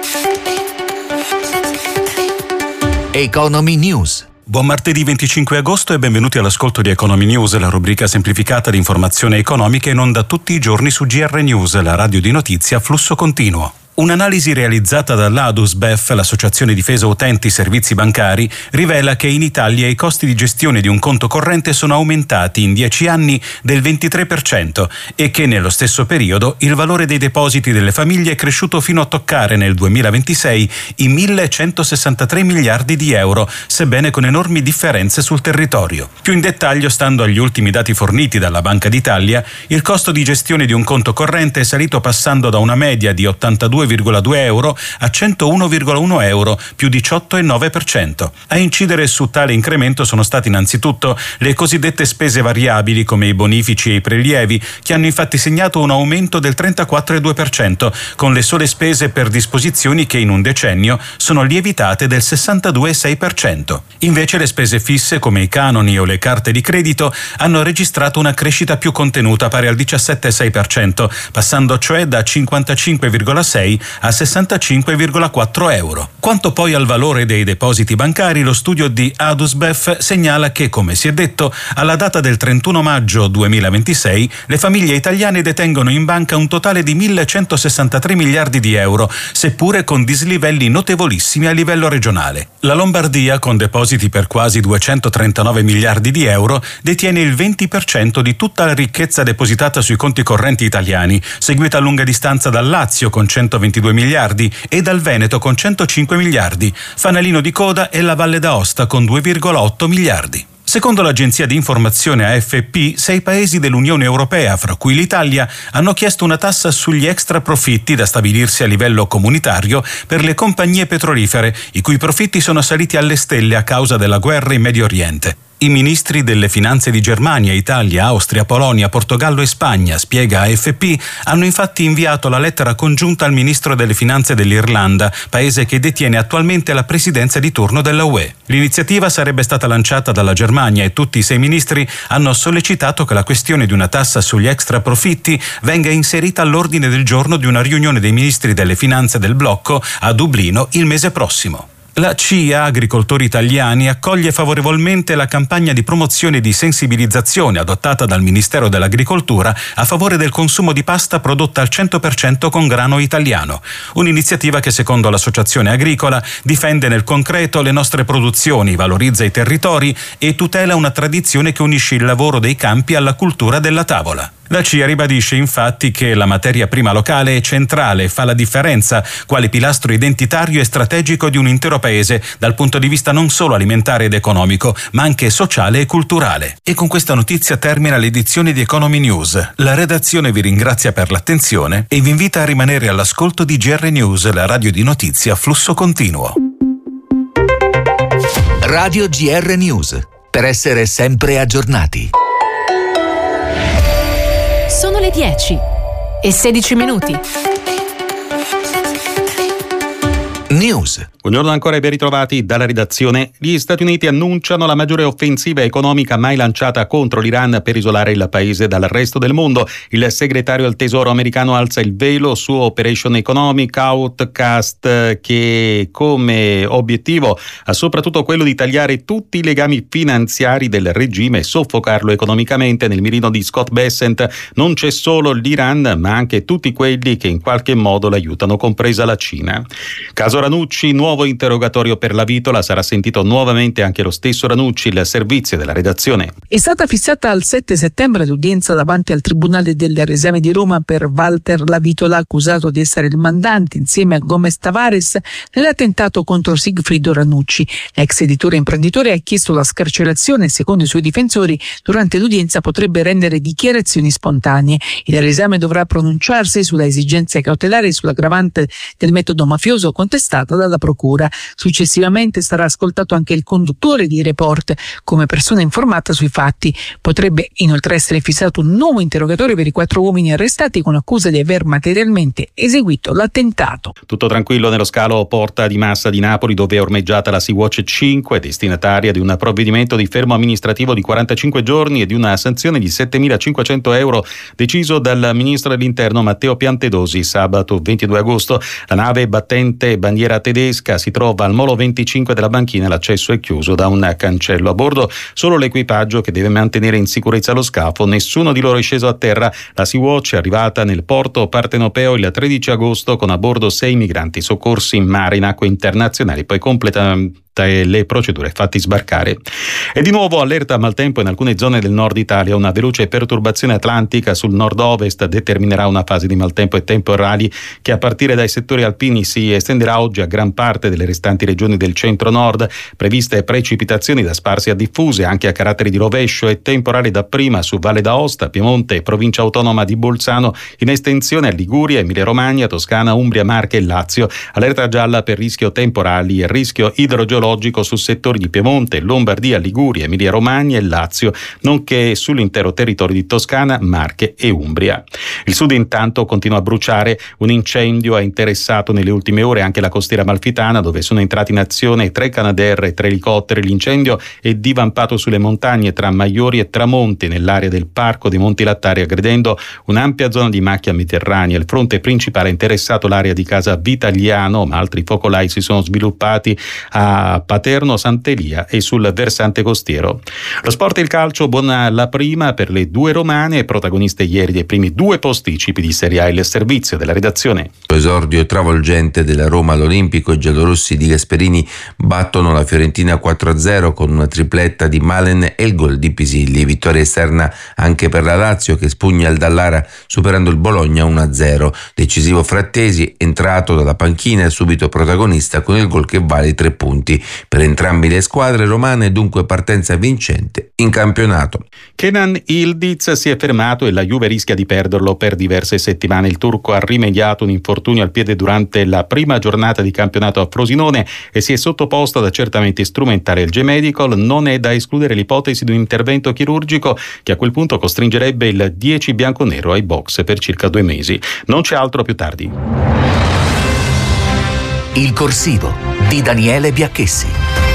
Economy News. Buon martedì venticinque agosto e benvenuti all'ascolto di Economy News, la rubrica semplificata di informazione economica in onda tutti i giorni su G R News, la radio di notizia a flusso continuo. Un'analisi realizzata dall'Adusbef, l'Associazione Difesa Utenti Servizi Bancari, rivela che in Italia i costi di gestione di un conto corrente sono aumentati in dieci anni del ventitré per cento e che nello stesso periodo il valore dei depositi delle famiglie è cresciuto fino a toccare nel duemilaventisei i millecentosessantatré miliardi di euro, sebbene con enormi differenze sul territorio. Più in dettaglio, stando agli ultimi dati forniti dalla Banca d'Italia, il costo di gestione di un conto corrente è salito passando da una media di ottantadue virgola due euro a centouno virgola uno euro, più diciotto virgola nove per cento. A incidere su tale incremento sono state innanzitutto le cosiddette spese variabili come i bonifici e i prelievi, che hanno infatti segnato un aumento del trentaquattro virgola due per cento, con le sole spese per disposizioni che in un decennio sono lievitate del sessantadue virgola sei per cento. Invece le spese fisse come i canoni o le carte di credito hanno registrato una crescita più contenuta pari al diciassette virgola sei per cento, passando cioè da cinquantacinque virgola sei a sessantacinque virgola quattro euro. Quanto poi al valore dei depositi bancari, lo studio di Adusbef segnala che, come si è detto, alla data del trentuno maggio duemilaventisei le famiglie italiane detengono in banca un totale di millecentosessantatré miliardi di euro, seppure con dislivelli notevolissimi a livello regionale. La Lombardia, con depositi per quasi duecentotrentanove miliardi di euro, detiene il venti per cento di tutta la ricchezza depositata sui conti correnti italiani, seguita a lunga distanza dal Lazio con centoventidue miliardi e dal Veneto con centocinque miliardi. Fanalino di coda è la Valle d'Aosta con due virgola otto miliardi. Secondo l'agenzia di informazione A F P, sei paesi dell'Unione Europea, fra cui l'Italia, hanno chiesto una tassa sugli extra profitti da stabilirsi a livello comunitario per le compagnie petrolifere, i cui profitti sono saliti alle stelle a causa della guerra in Medio Oriente. I ministri delle finanze di Germania, Italia, Austria, Polonia, Portogallo e Spagna, spiega A F P, hanno infatti inviato la lettera congiunta al ministro delle finanze dell'Irlanda, paese che detiene attualmente la presidenza di turno della U E. L'iniziativa sarebbe stata lanciata dalla Germania e tutti i sei ministri hanno sollecitato che la questione di una tassa sugli extra profitti venga inserita all'ordine del giorno di una riunione dei ministri delle finanze del blocco a Dublino il mese prossimo. La C I A Agricoltori Italiani accoglie favorevolmente la campagna di promozione e di sensibilizzazione adottata dal Ministero dell'Agricoltura a favore del consumo di pasta prodotta al cento per cento con grano italiano. Un'iniziativa che, secondo l'Associazione Agricola, difende nel concreto le nostre produzioni, valorizza i territori e tutela una tradizione che unisce il lavoro dei campi alla cultura della tavola. La C I A ribadisce infatti che la materia prima locale è centrale e fa la differenza quale pilastro identitario e strategico di un intero paese dal punto di vista non solo alimentare ed economico, ma anche sociale e culturale. E con questa notizia termina l'edizione di Economy News. La redazione vi ringrazia per l'attenzione e vi invita a rimanere all'ascolto di G R News, la radio di notizie a flusso continuo. Radio G R News, per essere sempre aggiornati. Sono le dieci e sedici minuti. News. Buongiorno ancora e ben ritrovati dalla redazione. Gli Stati Uniti annunciano la maggiore offensiva economica mai lanciata contro l'Iran per isolare il paese dal resto del mondo. Il segretario al Tesoro americano alza il velo su Operation Economic Outcast, che come obiettivo ha soprattutto quello di tagliare tutti i legami finanziari del regime e soffocarlo economicamente. Nel mirino di Scott Bessent non c'è solo l'Iran, ma anche tutti quelli che in qualche modo l'aiutano, compresa la Cina. Caso Ranucci, nuovo interrogatorio per la Vitola, sarà sentito nuovamente anche lo stesso Ranucci. Il servizio della redazione. È stata fissata al sette settembre l'udienza davanti al Tribunale del Resame di Roma per Walter La Vitola, accusato di essere il mandante insieme a Gomez Tavares nell'attentato contro Sigfrido Ranucci. L'ex editore imprenditore ha chiesto la scarcerazione e, secondo i suoi difensori, durante l'udienza potrebbe rendere dichiarazioni spontanee. Il Resame dovrà pronunciarsi sulla esigenza cautelare e sull'aggravante del metodo mafioso contestata dalla procura. Successivamente sarà ascoltato anche il conduttore di Report come persona informata sui fatti. Potrebbe inoltre essere fissato un nuovo interrogatorio per i quattro uomini arrestati con accusa di aver materialmente eseguito l'attentato. Tutto tranquillo nello scalo Porta di Massa di Napoli, dove è ormeggiata la Sea-Watch cinque, destinataria di un provvedimento di fermo amministrativo di quarantacinque giorni e di una sanzione di settemilacinquecento euro deciso dal ministro dell'Interno Matteo Piantedosi sabato ventidue agosto. La nave battente bandiera tedesca si trova al molo venticinque della banchina, l'accesso è chiuso da un cancello. A bordo solo l'equipaggio che deve mantenere in sicurezza lo scafo, nessuno di loro è sceso a terra. La Sea-Watch è arrivata nel porto partenopeo il tredici agosto con a bordo sei migranti soccorsi in mare in acque internazionali, poi completamente le procedure fatti sbarcare. E di nuovo allerta maltempo in alcune zone del nord Italia. Una veloce perturbazione atlantica sul nord-ovest determinerà una fase di maltempo e temporali che a partire dai settori alpini si estenderà oggi a gran parte delle restanti regioni del centro-nord. Previste precipitazioni da sparse a diffuse anche a carattere di rovescio e temporali dapprima su Valle d'Aosta, Piemonte e provincia autonoma di Bolzano, in estensione a Liguria, Emilia-Romagna, Toscana, Umbria, Marche e Lazio. Allerta gialla per rischio temporali e rischio idrogeologico su settori di Piemonte, Lombardia, Liguria, Emilia-Romagna e Lazio, nonché sull'intero territorio di Toscana, Marche e Umbria. Il sud intanto continua a bruciare. Un incendio ha interessato nelle ultime ore anche la costiera amalfitana, dove sono entrati in azione tre Canadair e tre elicotteri. L'incendio è divampato sulle montagne tra Maiori e Tramonti, nell'area del Parco dei Monti Lattari, aggredendo un'ampia zona di macchia mediterranea. Il fronte principale ha interessato l'area di Casa Vitagliano, ma altri focolai si sono sviluppati a Paterno, Sant'Elia e sul versante costiero. Lo sport e il calcio, buona la prima per le due romane, protagoniste ieri dei primi due posticipi di Serie A. Il servizio della redazione. Esordio travolgente della Roma all'Olimpico, i giallorossi di Gasperini battono la Fiorentina quattro a zero con una tripletta di Malen e il gol di Pisilli. Vittoria esterna anche per la Lazio, che spugna il Dallara superando il Bologna uno a zero. Decisivo Frattesi, entrato dalla panchina e subito protagonista con il gol che vale i tre punti. Per entrambi le squadre romane dunque partenza vincente in campionato. Kenan Yildiz si è fermato e la Juve rischia di perderlo per diverse settimane. Il turco ha rimediato un infortunio al piede durante la prima giornata di campionato a Frosinone e si è sottoposto ad accertamenti strumentali. Il G-Medical non è da escludere l'ipotesi di un intervento chirurgico che a quel punto costringerebbe il dieci bianconero ai box per circa due mesi. Non c'è altro, più tardi. Il corsivo di Daniele Biacchessi.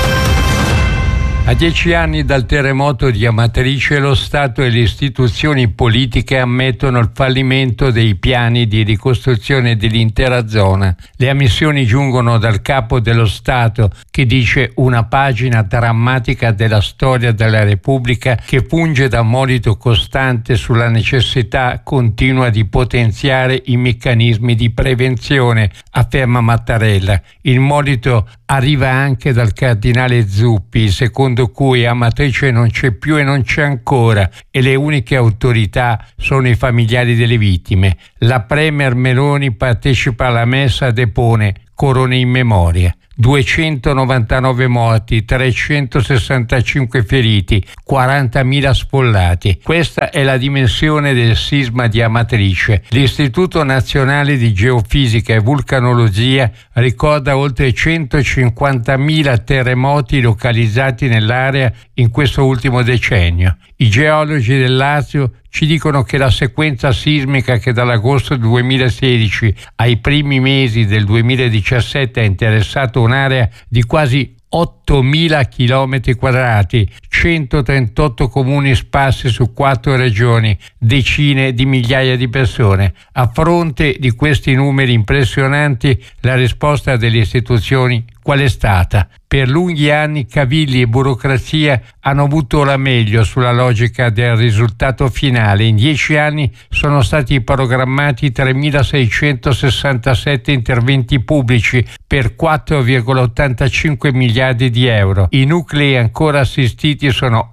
A dieci anni dal terremoto di Amatrice, lo Stato e le istituzioni politiche ammettono il fallimento dei piani di ricostruzione dell'intera zona. Le ammissioni giungono dal capo dello Stato, che dice una pagina drammatica della storia della Repubblica che funge da monito costante sulla necessità continua di potenziare i meccanismi di prevenzione, afferma Mattarella. Il monito arriva anche dal cardinale Zuppi, secondo cui Amatrice non c'è più e non c'è ancora e le uniche autorità sono i familiari delle vittime. La premier Meloni partecipa alla messa, depone corone in memoria. duecentonovantanove morti, trecentosessantacinque feriti, quarantamila sfollati. Questa è la dimensione del sisma di Amatrice. L'Istituto Nazionale di Geofisica e Vulcanologia ricorda oltre centocinquantamila terremoti localizzati nell'area in questo ultimo decennio. I geologi del Lazio ci dicono che la sequenza sismica che dall'agosto duemilasedici ai primi mesi del duemiladiciassette ha interessato un'area di quasi ottomila chilometri quadrati, centotrentotto comuni sparsi su quattro regioni, decine di migliaia di persone. A fronte di questi numeri impressionanti, la risposta delle istituzioni qual è stata? Per lunghi anni cavilli e burocrazia hanno avuto la meglio sulla logica del risultato finale. In dieci anni sono stati programmati tremilaseicentosessantasette interventi pubblici per quattro virgola ottantacinque miliardi di euro. I nuclei ancora assistiti sono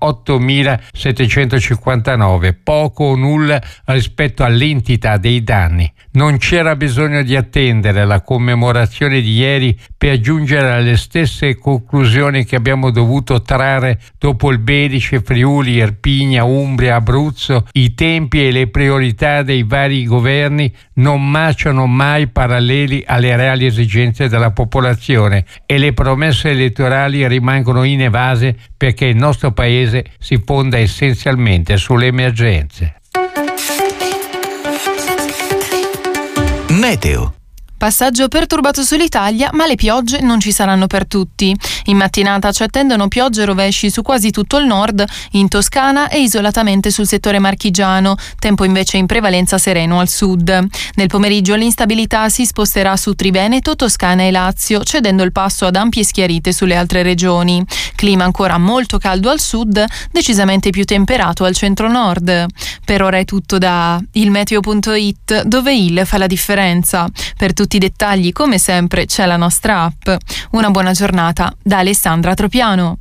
ottomilasettecentocinquantanove, poco o nulla rispetto all'entità dei danni. Non c'era bisogno di attendere la commemorazione di ieri per giungere alle stesse conclusioni che abbiamo dovuto trarre dopo il Belice, Friuli, Irpinia, Umbria, Abruzzo. I tempi e le priorità dei vari governi non marciano mai paralleli alle reali esigenze della popolazione e le promesse elettorali rimangono inevase perché il nostro paese si fonda essenzialmente sulle emergenze. Meteo. Passaggio perturbato sull'Italia, ma le piogge non ci saranno per tutti. In mattinata ci attendono piogge e rovesci su quasi tutto il nord, in Toscana e isolatamente sul settore marchigiano, tempo invece in prevalenza sereno al sud. Nel pomeriggio l'instabilità si sposterà su Triveneto, Toscana e Lazio, cedendo il passo ad ampie schiarite sulle altre regioni. Clima ancora molto caldo al sud, decisamente più temperato al centro-nord. Per ora è tutto da il meteo punto it, dove il fa la differenza. Per tutti i dettagli, come sempre, c'è la nostra app. Una buona giornata da Alessandra Tropiano.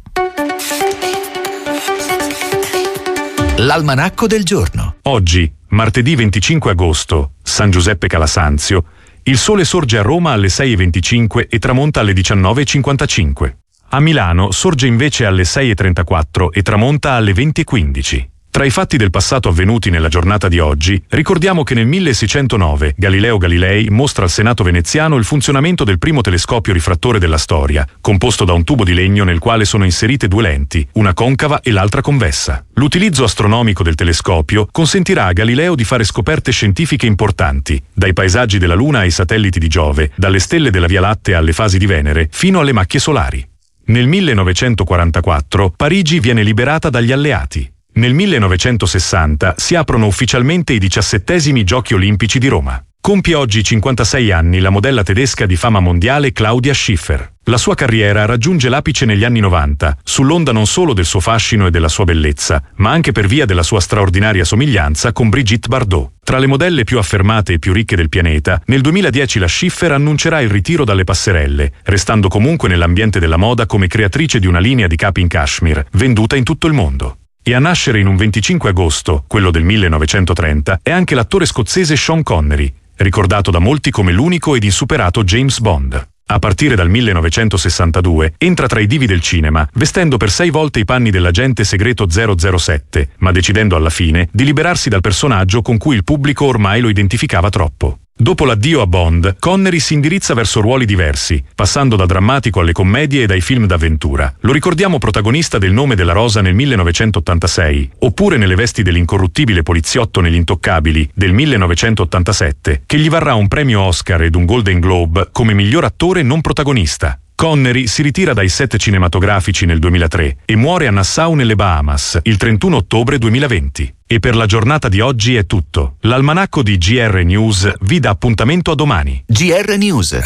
L'almanacco del giorno. Oggi, martedì venticinque agosto, San Giuseppe Calasanzio, il sole sorge a Roma alle sei e venticinque e tramonta alle diciannove e cinquantacinque. A Milano sorge invece alle sei e trentaquattro e tramonta alle venti e quindici. Tra i fatti del passato avvenuti nella giornata di oggi, ricordiamo che nel milleseicentonove Galileo Galilei mostra al Senato veneziano il funzionamento del primo telescopio rifrattore della storia, composto da un tubo di legno nel quale sono inserite due lenti, una concava e l'altra convessa. L'utilizzo astronomico del telescopio consentirà a Galileo di fare scoperte scientifiche importanti, dai paesaggi della Luna ai satelliti di Giove, dalle stelle della Via Lattea alle fasi di Venere, fino alle macchie solari. Nel millenovecentoquarantaquattro Parigi viene liberata dagli alleati. Nel millenovecentosessanta si aprono ufficialmente i diciassettesimi Giochi Olimpici di Roma. Compie oggi cinquantasei anni la modella tedesca di fama mondiale Claudia Schiffer. La sua carriera raggiunge l'apice negli anni novanta, sull'onda non solo del suo fascino e della sua bellezza, ma anche per via della sua straordinaria somiglianza con Brigitte Bardot. Tra le modelle più affermate e più ricche del pianeta, nel duemiladieci la Schiffer annuncerà il ritiro dalle passerelle, restando comunque nell'ambiente della moda come creatrice di una linea di capi in cashmere, venduta in tutto il mondo. E a nascere in un venticinque agosto, quello del millenovecentotrenta, è anche l'attore scozzese Sean Connery, ricordato da molti come l'unico ed insuperato James Bond. A partire dal millenovecentosessantadue entra tra i divi del cinema, vestendo per sei volte i panni dell'agente segreto zero zero sette, ma decidendo alla fine di liberarsi dal personaggio con cui il pubblico ormai lo identificava troppo. Dopo l'addio a Bond, Connery si indirizza verso ruoli diversi, passando da drammatico alle commedie e dai film d'avventura. Lo ricordiamo protagonista del Nome della Rosa nel millenovecentottantasei, oppure nelle vesti dell'incorruttibile poliziotto negli Intoccabili del millenovecentottantasette, che gli varrà un premio Oscar ed un Golden Globe come miglior attore non protagonista. Connery si ritira dai set cinematografici nel duemilatré e muore a Nassau nelle Bahamas il trentuno ottobre duemilaventi. E per la giornata di oggi è tutto. L'almanacco di G R News vi dà appuntamento a domani. G R News.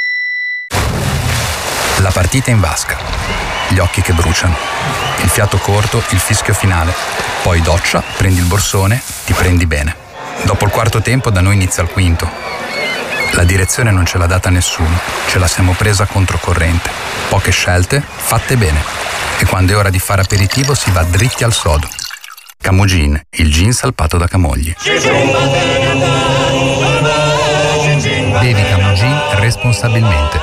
La partita in vasca, gli occhi che bruciano, il fiato corto, il fischio finale. Poi doccia, prendi il borsone, ti prendi bene. Dopo il quarto tempo da noi inizia il quinto. La direzione non ce l'ha data nessuno, ce la siamo presa controcorrente. Poche scelte, fatte bene. E quando è ora di fare aperitivo si va dritti al sodo. Camugin, il gin salpato da Camogli. Bevi Camugin responsabilmente.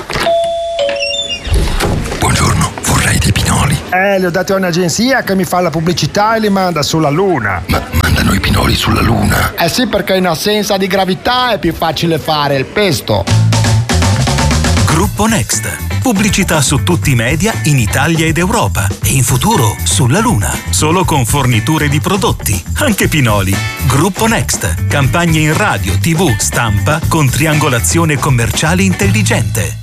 Buongiorno, vorrei dei pinoli. Eh, li ho dati a un'agenzia che mi fa la pubblicità e li manda sulla Luna. Ma mandano i pinoli sulla Luna? Eh sì, perché in assenza di gravità è più facile fare il pesto. Gruppo Next. Pubblicità su tutti i media in Italia ed Europa e in futuro sulla Luna. Solo con forniture di prodotti, anche pinoli. Gruppo Next. Campagne in radio, tivù, stampa con triangolazione commerciale intelligente.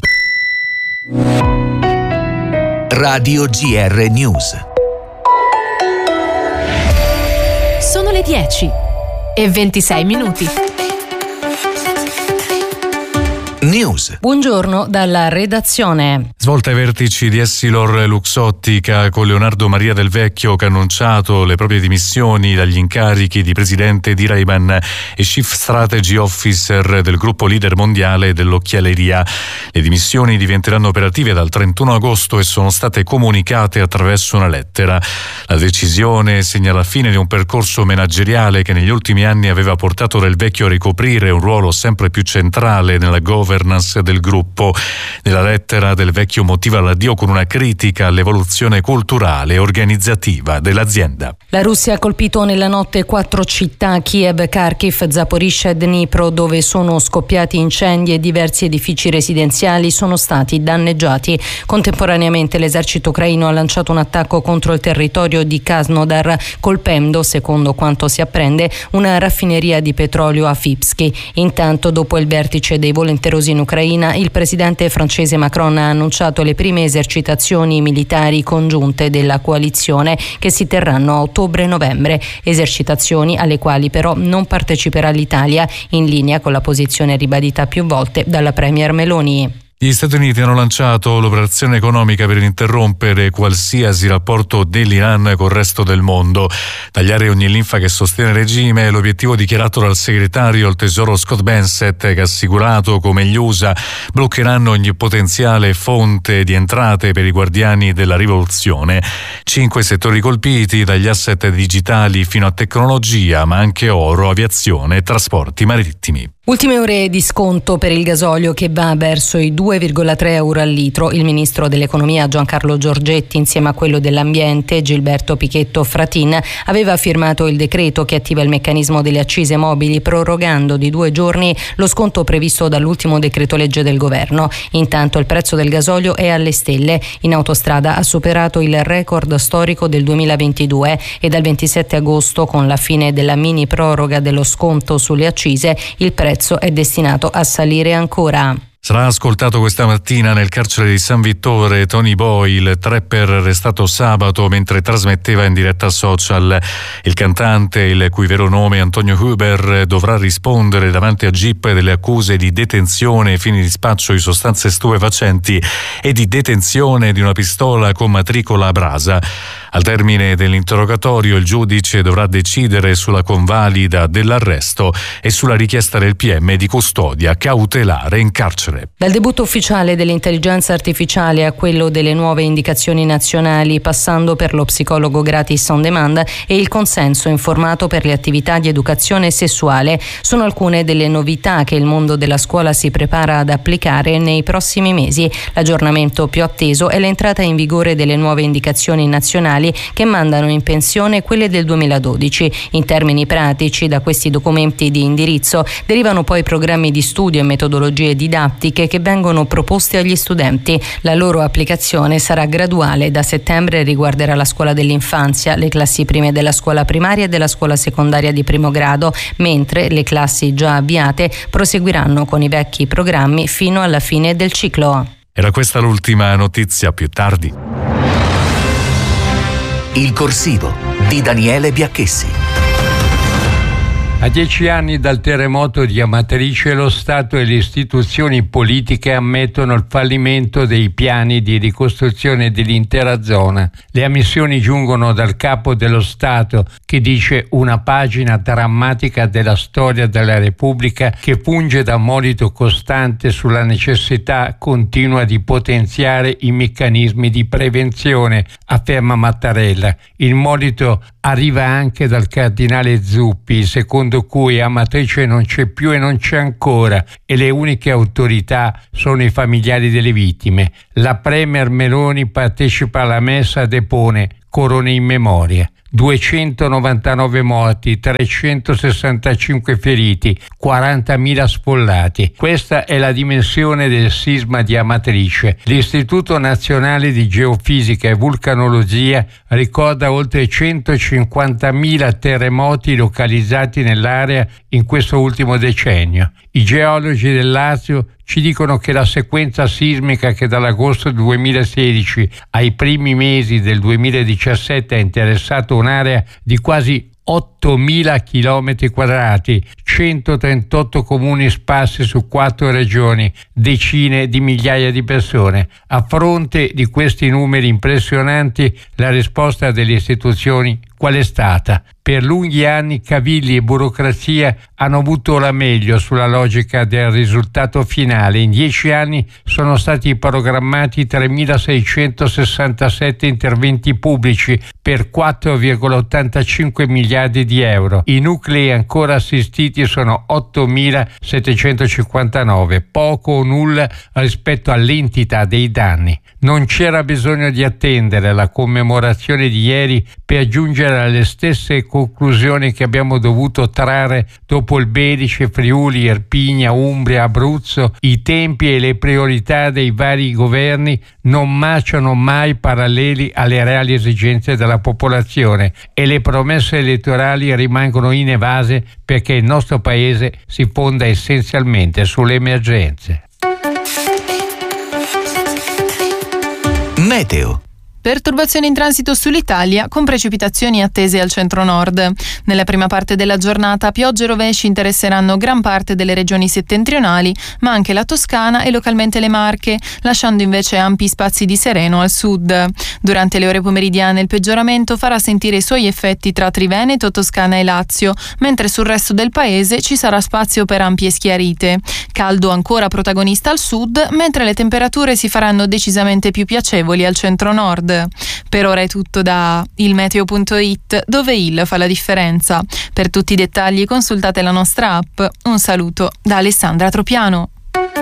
Radio G R News. Sono le dieci e ventisei minuti. News. Buongiorno dalla redazione. Svolta ai vertici di Essilor Luxottica con Leonardo Maria Del Vecchio che ha annunciato le proprie dimissioni dagli incarichi di presidente di Ray-Ban e Chief Strategy Officer del gruppo leader mondiale dell'occhialeria. Le dimissioni diventeranno operative dal trentuno agosto e sono state comunicate attraverso una lettera. La decisione segna la fine di un percorso manageriale che negli ultimi anni aveva portato Del Vecchio a ricoprire un ruolo sempre più centrale nella governance del gruppo. Nella lettera Del Vecchio motiva l'addio con una critica all'evoluzione culturale e organizzativa dell'azienda. La Russia ha colpito nella notte quattro città, Kiev, Kharkiv, Zaporizhzhia e Dnipro, dove sono scoppiati incendi e diversi edifici residenziali sono stati danneggiati. Contemporaneamente l'esercito ucraino ha lanciato un attacco contro il territorio di Krasnodar, colpendo, secondo quanto si apprende, una raffineria di petrolio a Fipsky. Intanto, dopo il vertice dei volenterosi in Ucraina, il presidente francese Macron ha annunciato le prime esercitazioni militari congiunte della coalizione che si terranno a ottobre-novembre, esercitazioni alle quali però non parteciperà l'Italia, in linea con la posizione ribadita più volte dalla premier Meloni. Gli Stati Uniti hanno lanciato l'operazione economica per interrompere qualsiasi rapporto dell'Iran col resto del mondo. Tagliare ogni linfa che sostiene il regime è l'obiettivo dichiarato dal segretario al Tesoro Scott Bessent, che ha assicurato come gli U S A bloccheranno ogni potenziale fonte di entrate per i guardiani della rivoluzione. Cinque settori colpiti, dagli asset digitali fino a tecnologia, ma anche oro, aviazione e trasporti marittimi. Ultime ore di sconto per il gasolio che va verso i due virgola tre euro al litro. Il ministro dell'economia Giancarlo Giorgetti, insieme a quello dell'ambiente Gilberto Pichetto Fratin, aveva firmato il decreto che attiva il meccanismo delle accise mobili, prorogando di due giorni lo sconto previsto dall'ultimo decreto legge del governo. Intanto il prezzo del gasolio è alle stelle. In autostrada ha superato il record storico del duemilaventidue e dal ventisette agosto, con la fine della mini proroga dello sconto sulle accise, il prezzo è destinato a salire ancora. Sarà ascoltato questa mattina nel carcere di San Vittore Tony Boy, il trapper arrestato sabato mentre trasmetteva in diretta social. Il cantante, il cui vero nome è Antonio Huber, dovrà rispondere davanti a G I P delle accuse di detenzione ai fini di spaccio di sostanze stupefacenti e di detenzione di una pistola con matricola a brasa. Al termine dell'interrogatorio il giudice dovrà decidere sulla convalida dell'arresto e sulla richiesta del P M di custodia cautelare in carcere. Dal debutto ufficiale dell'intelligenza artificiale a quello delle nuove indicazioni nazionali, passando per lo psicologo gratis on demand e il consenso informato per le attività di educazione sessuale, sono alcune delle novità che il mondo della scuola si prepara ad applicare nei prossimi mesi. L'aggiornamento più atteso è l'entrata in vigore delle nuove indicazioni nazionali che mandano in pensione quelle del duemiladodici. In termini pratici, da questi documenti di indirizzo derivano poi programmi di studio e metodologie didattiche che vengono proposti agli studenti. La loro applicazione sarà graduale. Da settembre riguarderà la scuola dell'infanzia, le classi prime della scuola primaria e della scuola secondaria di primo grado, mentre le classi già avviate proseguiranno con i vecchi programmi fino alla fine del ciclo. Era questa l'ultima notizia, più tardi. Il corsivo di Daniele Biacchessi. A dieci anni dal terremoto di Amatrice, lo Stato e le istituzioni politiche ammettono il fallimento dei piani di ricostruzione dell'intera zona. Le ammissioni giungono dal capo dello Stato, che dice una pagina drammatica della storia della Repubblica che funge da monito costante sulla necessità continua di potenziare i meccanismi di prevenzione, afferma Mattarella. Il monito arriva anche dal cardinale Zuppi, secondo cui Amatrice non c'è più e non c'è ancora e le uniche autorità sono i familiari delle vittime. La premier Meloni partecipa alla messa, depone corone in memoria. duecentonovantanove morti, trecentosessantacinque feriti, quarantamila sfollati. Questa è la dimensione del sisma di Amatrice. L'Istituto Nazionale di Geofisica e Vulcanologia ricorda oltre centocinquantamila terremoti localizzati nell'area in questo ultimo decennio. I geologi del Lazio ci dicono che la sequenza sismica che dall'agosto duemilasedici ai primi mesi del duemiladiciassette ha interessato un'area di quasi ottomila chilometri quadrati, centotrentotto comuni sparsi su quattro regioni, decine di migliaia di persone. A fronte di questi numeri impressionanti, la risposta delle istituzioni qual è stata? Per lunghi anni cavilli e burocrazia hanno avuto la meglio sulla logica del risultato finale. In dieci anni sono stati programmati tremilaseicentosessantasette interventi pubblici per quattro virgola ottantacinque miliardi di euro. I nuclei ancora assistiti sono ottomilasettecentocinquantanove, poco o nulla rispetto all'entità dei danni. Non c'era bisogno di attendere la commemorazione di ieri per giungere alle stesse conclusioni che abbiamo dovuto trarre dopo il Belice, Friuli, Irpinia, Umbria, Abruzzo. I tempi e le priorità dei vari governi non marciano mai paralleli alle reali esigenze della popolazione e le promesse elettorali rimangono inevase perché il nostro paese si fonda essenzialmente sulle emergenze. Meteo. Perturbazioni in transito sull'Italia con precipitazioni attese al centro-nord. Nella prima parte della giornata piogge e rovesci interesseranno gran parte delle regioni settentrionali, ma anche la Toscana e localmente le Marche, lasciando invece ampi spazi di sereno al sud. Durante le ore pomeridiane il peggioramento farà sentire i suoi effetti tra Triveneto, Toscana e Lazio, mentre sul resto del paese ci sarà spazio per ampie schiarite. Caldo ancora protagonista al sud, mentre le temperature si faranno decisamente più piacevoli al centro-nord. Per ora è tutto da ilmeteo punto it, dove il fa la differenza. Per tutti i dettagli consultate la nostra app. Un saluto da Alessandra Tropiano.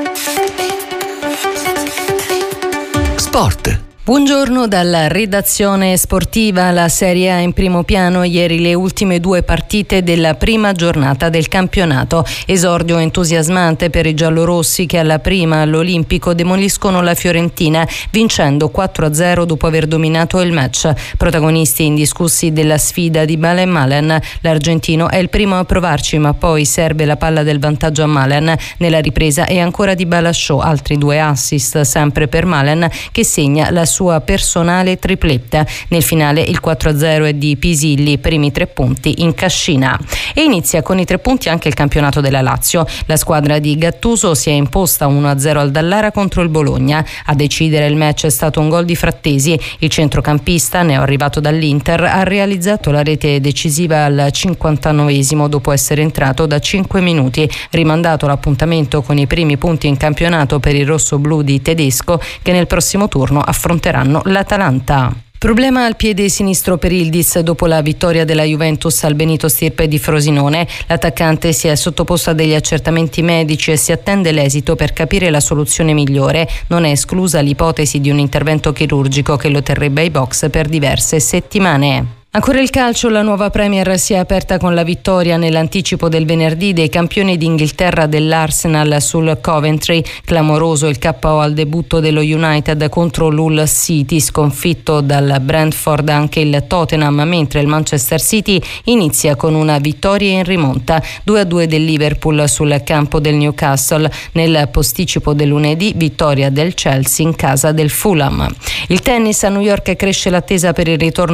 Sport. Buongiorno dalla redazione sportiva. La Serie A in primo piano, ieri le ultime due partite della prima giornata del campionato. Esordio entusiasmante per i giallorossi che alla prima all'Olimpico demoliscono la Fiorentina vincendo quattro a zero dopo aver dominato il match. Protagonisti indiscussi della sfida di Bala e Malen. L'argentino è il primo a provarci, ma poi serve la palla del vantaggio a Malen. Nella ripresa è ancora di Bala Show, altri due assist sempre per Malen che segna la sua sua personale tripletta. Nel finale il quattro a zero è di Pisilli, primi tre punti in cascina. E inizia con i tre punti anche il campionato della Lazio. La squadra di Gattuso si è imposta uno a zero al Dallara contro il Bologna. A decidere il match è stato un gol di Frattesi. Il centrocampista, neoarrivato dall'Inter, ha realizzato la rete decisiva al cinquantanovesimo dopo essere entrato da cinque minuti. Rimandato l'appuntamento con i primi punti in campionato per il rossoblù di Tedesco, che nel prossimo turno affronteranno l'Atalanta. Problema al piede sinistro per Yildiz dopo la vittoria della Juventus al Benito Stirpe di Frosinone. L'attaccante si è sottoposto a degli accertamenti medici e si attende l'esito per capire la soluzione migliore. Non è esclusa l'ipotesi di un intervento chirurgico che lo terrebbe ai box per diverse settimane. Ancora il calcio, la nuova Premier si è aperta con la vittoria nell'anticipo del venerdì dei campioni d'Inghilterra dell'Arsenal sul Coventry. Clamoroso il K O al debutto dello United contro l'Hull City, sconfitto dal Brentford anche il Tottenham, mentre il Manchester City inizia con una vittoria in rimonta, due a due del Liverpool sul campo del Newcastle. Nel posticipo del lunedì, vittoria del Chelsea in casa del Fulham. Il tennis, a New York cresce l'attesa per il ritorno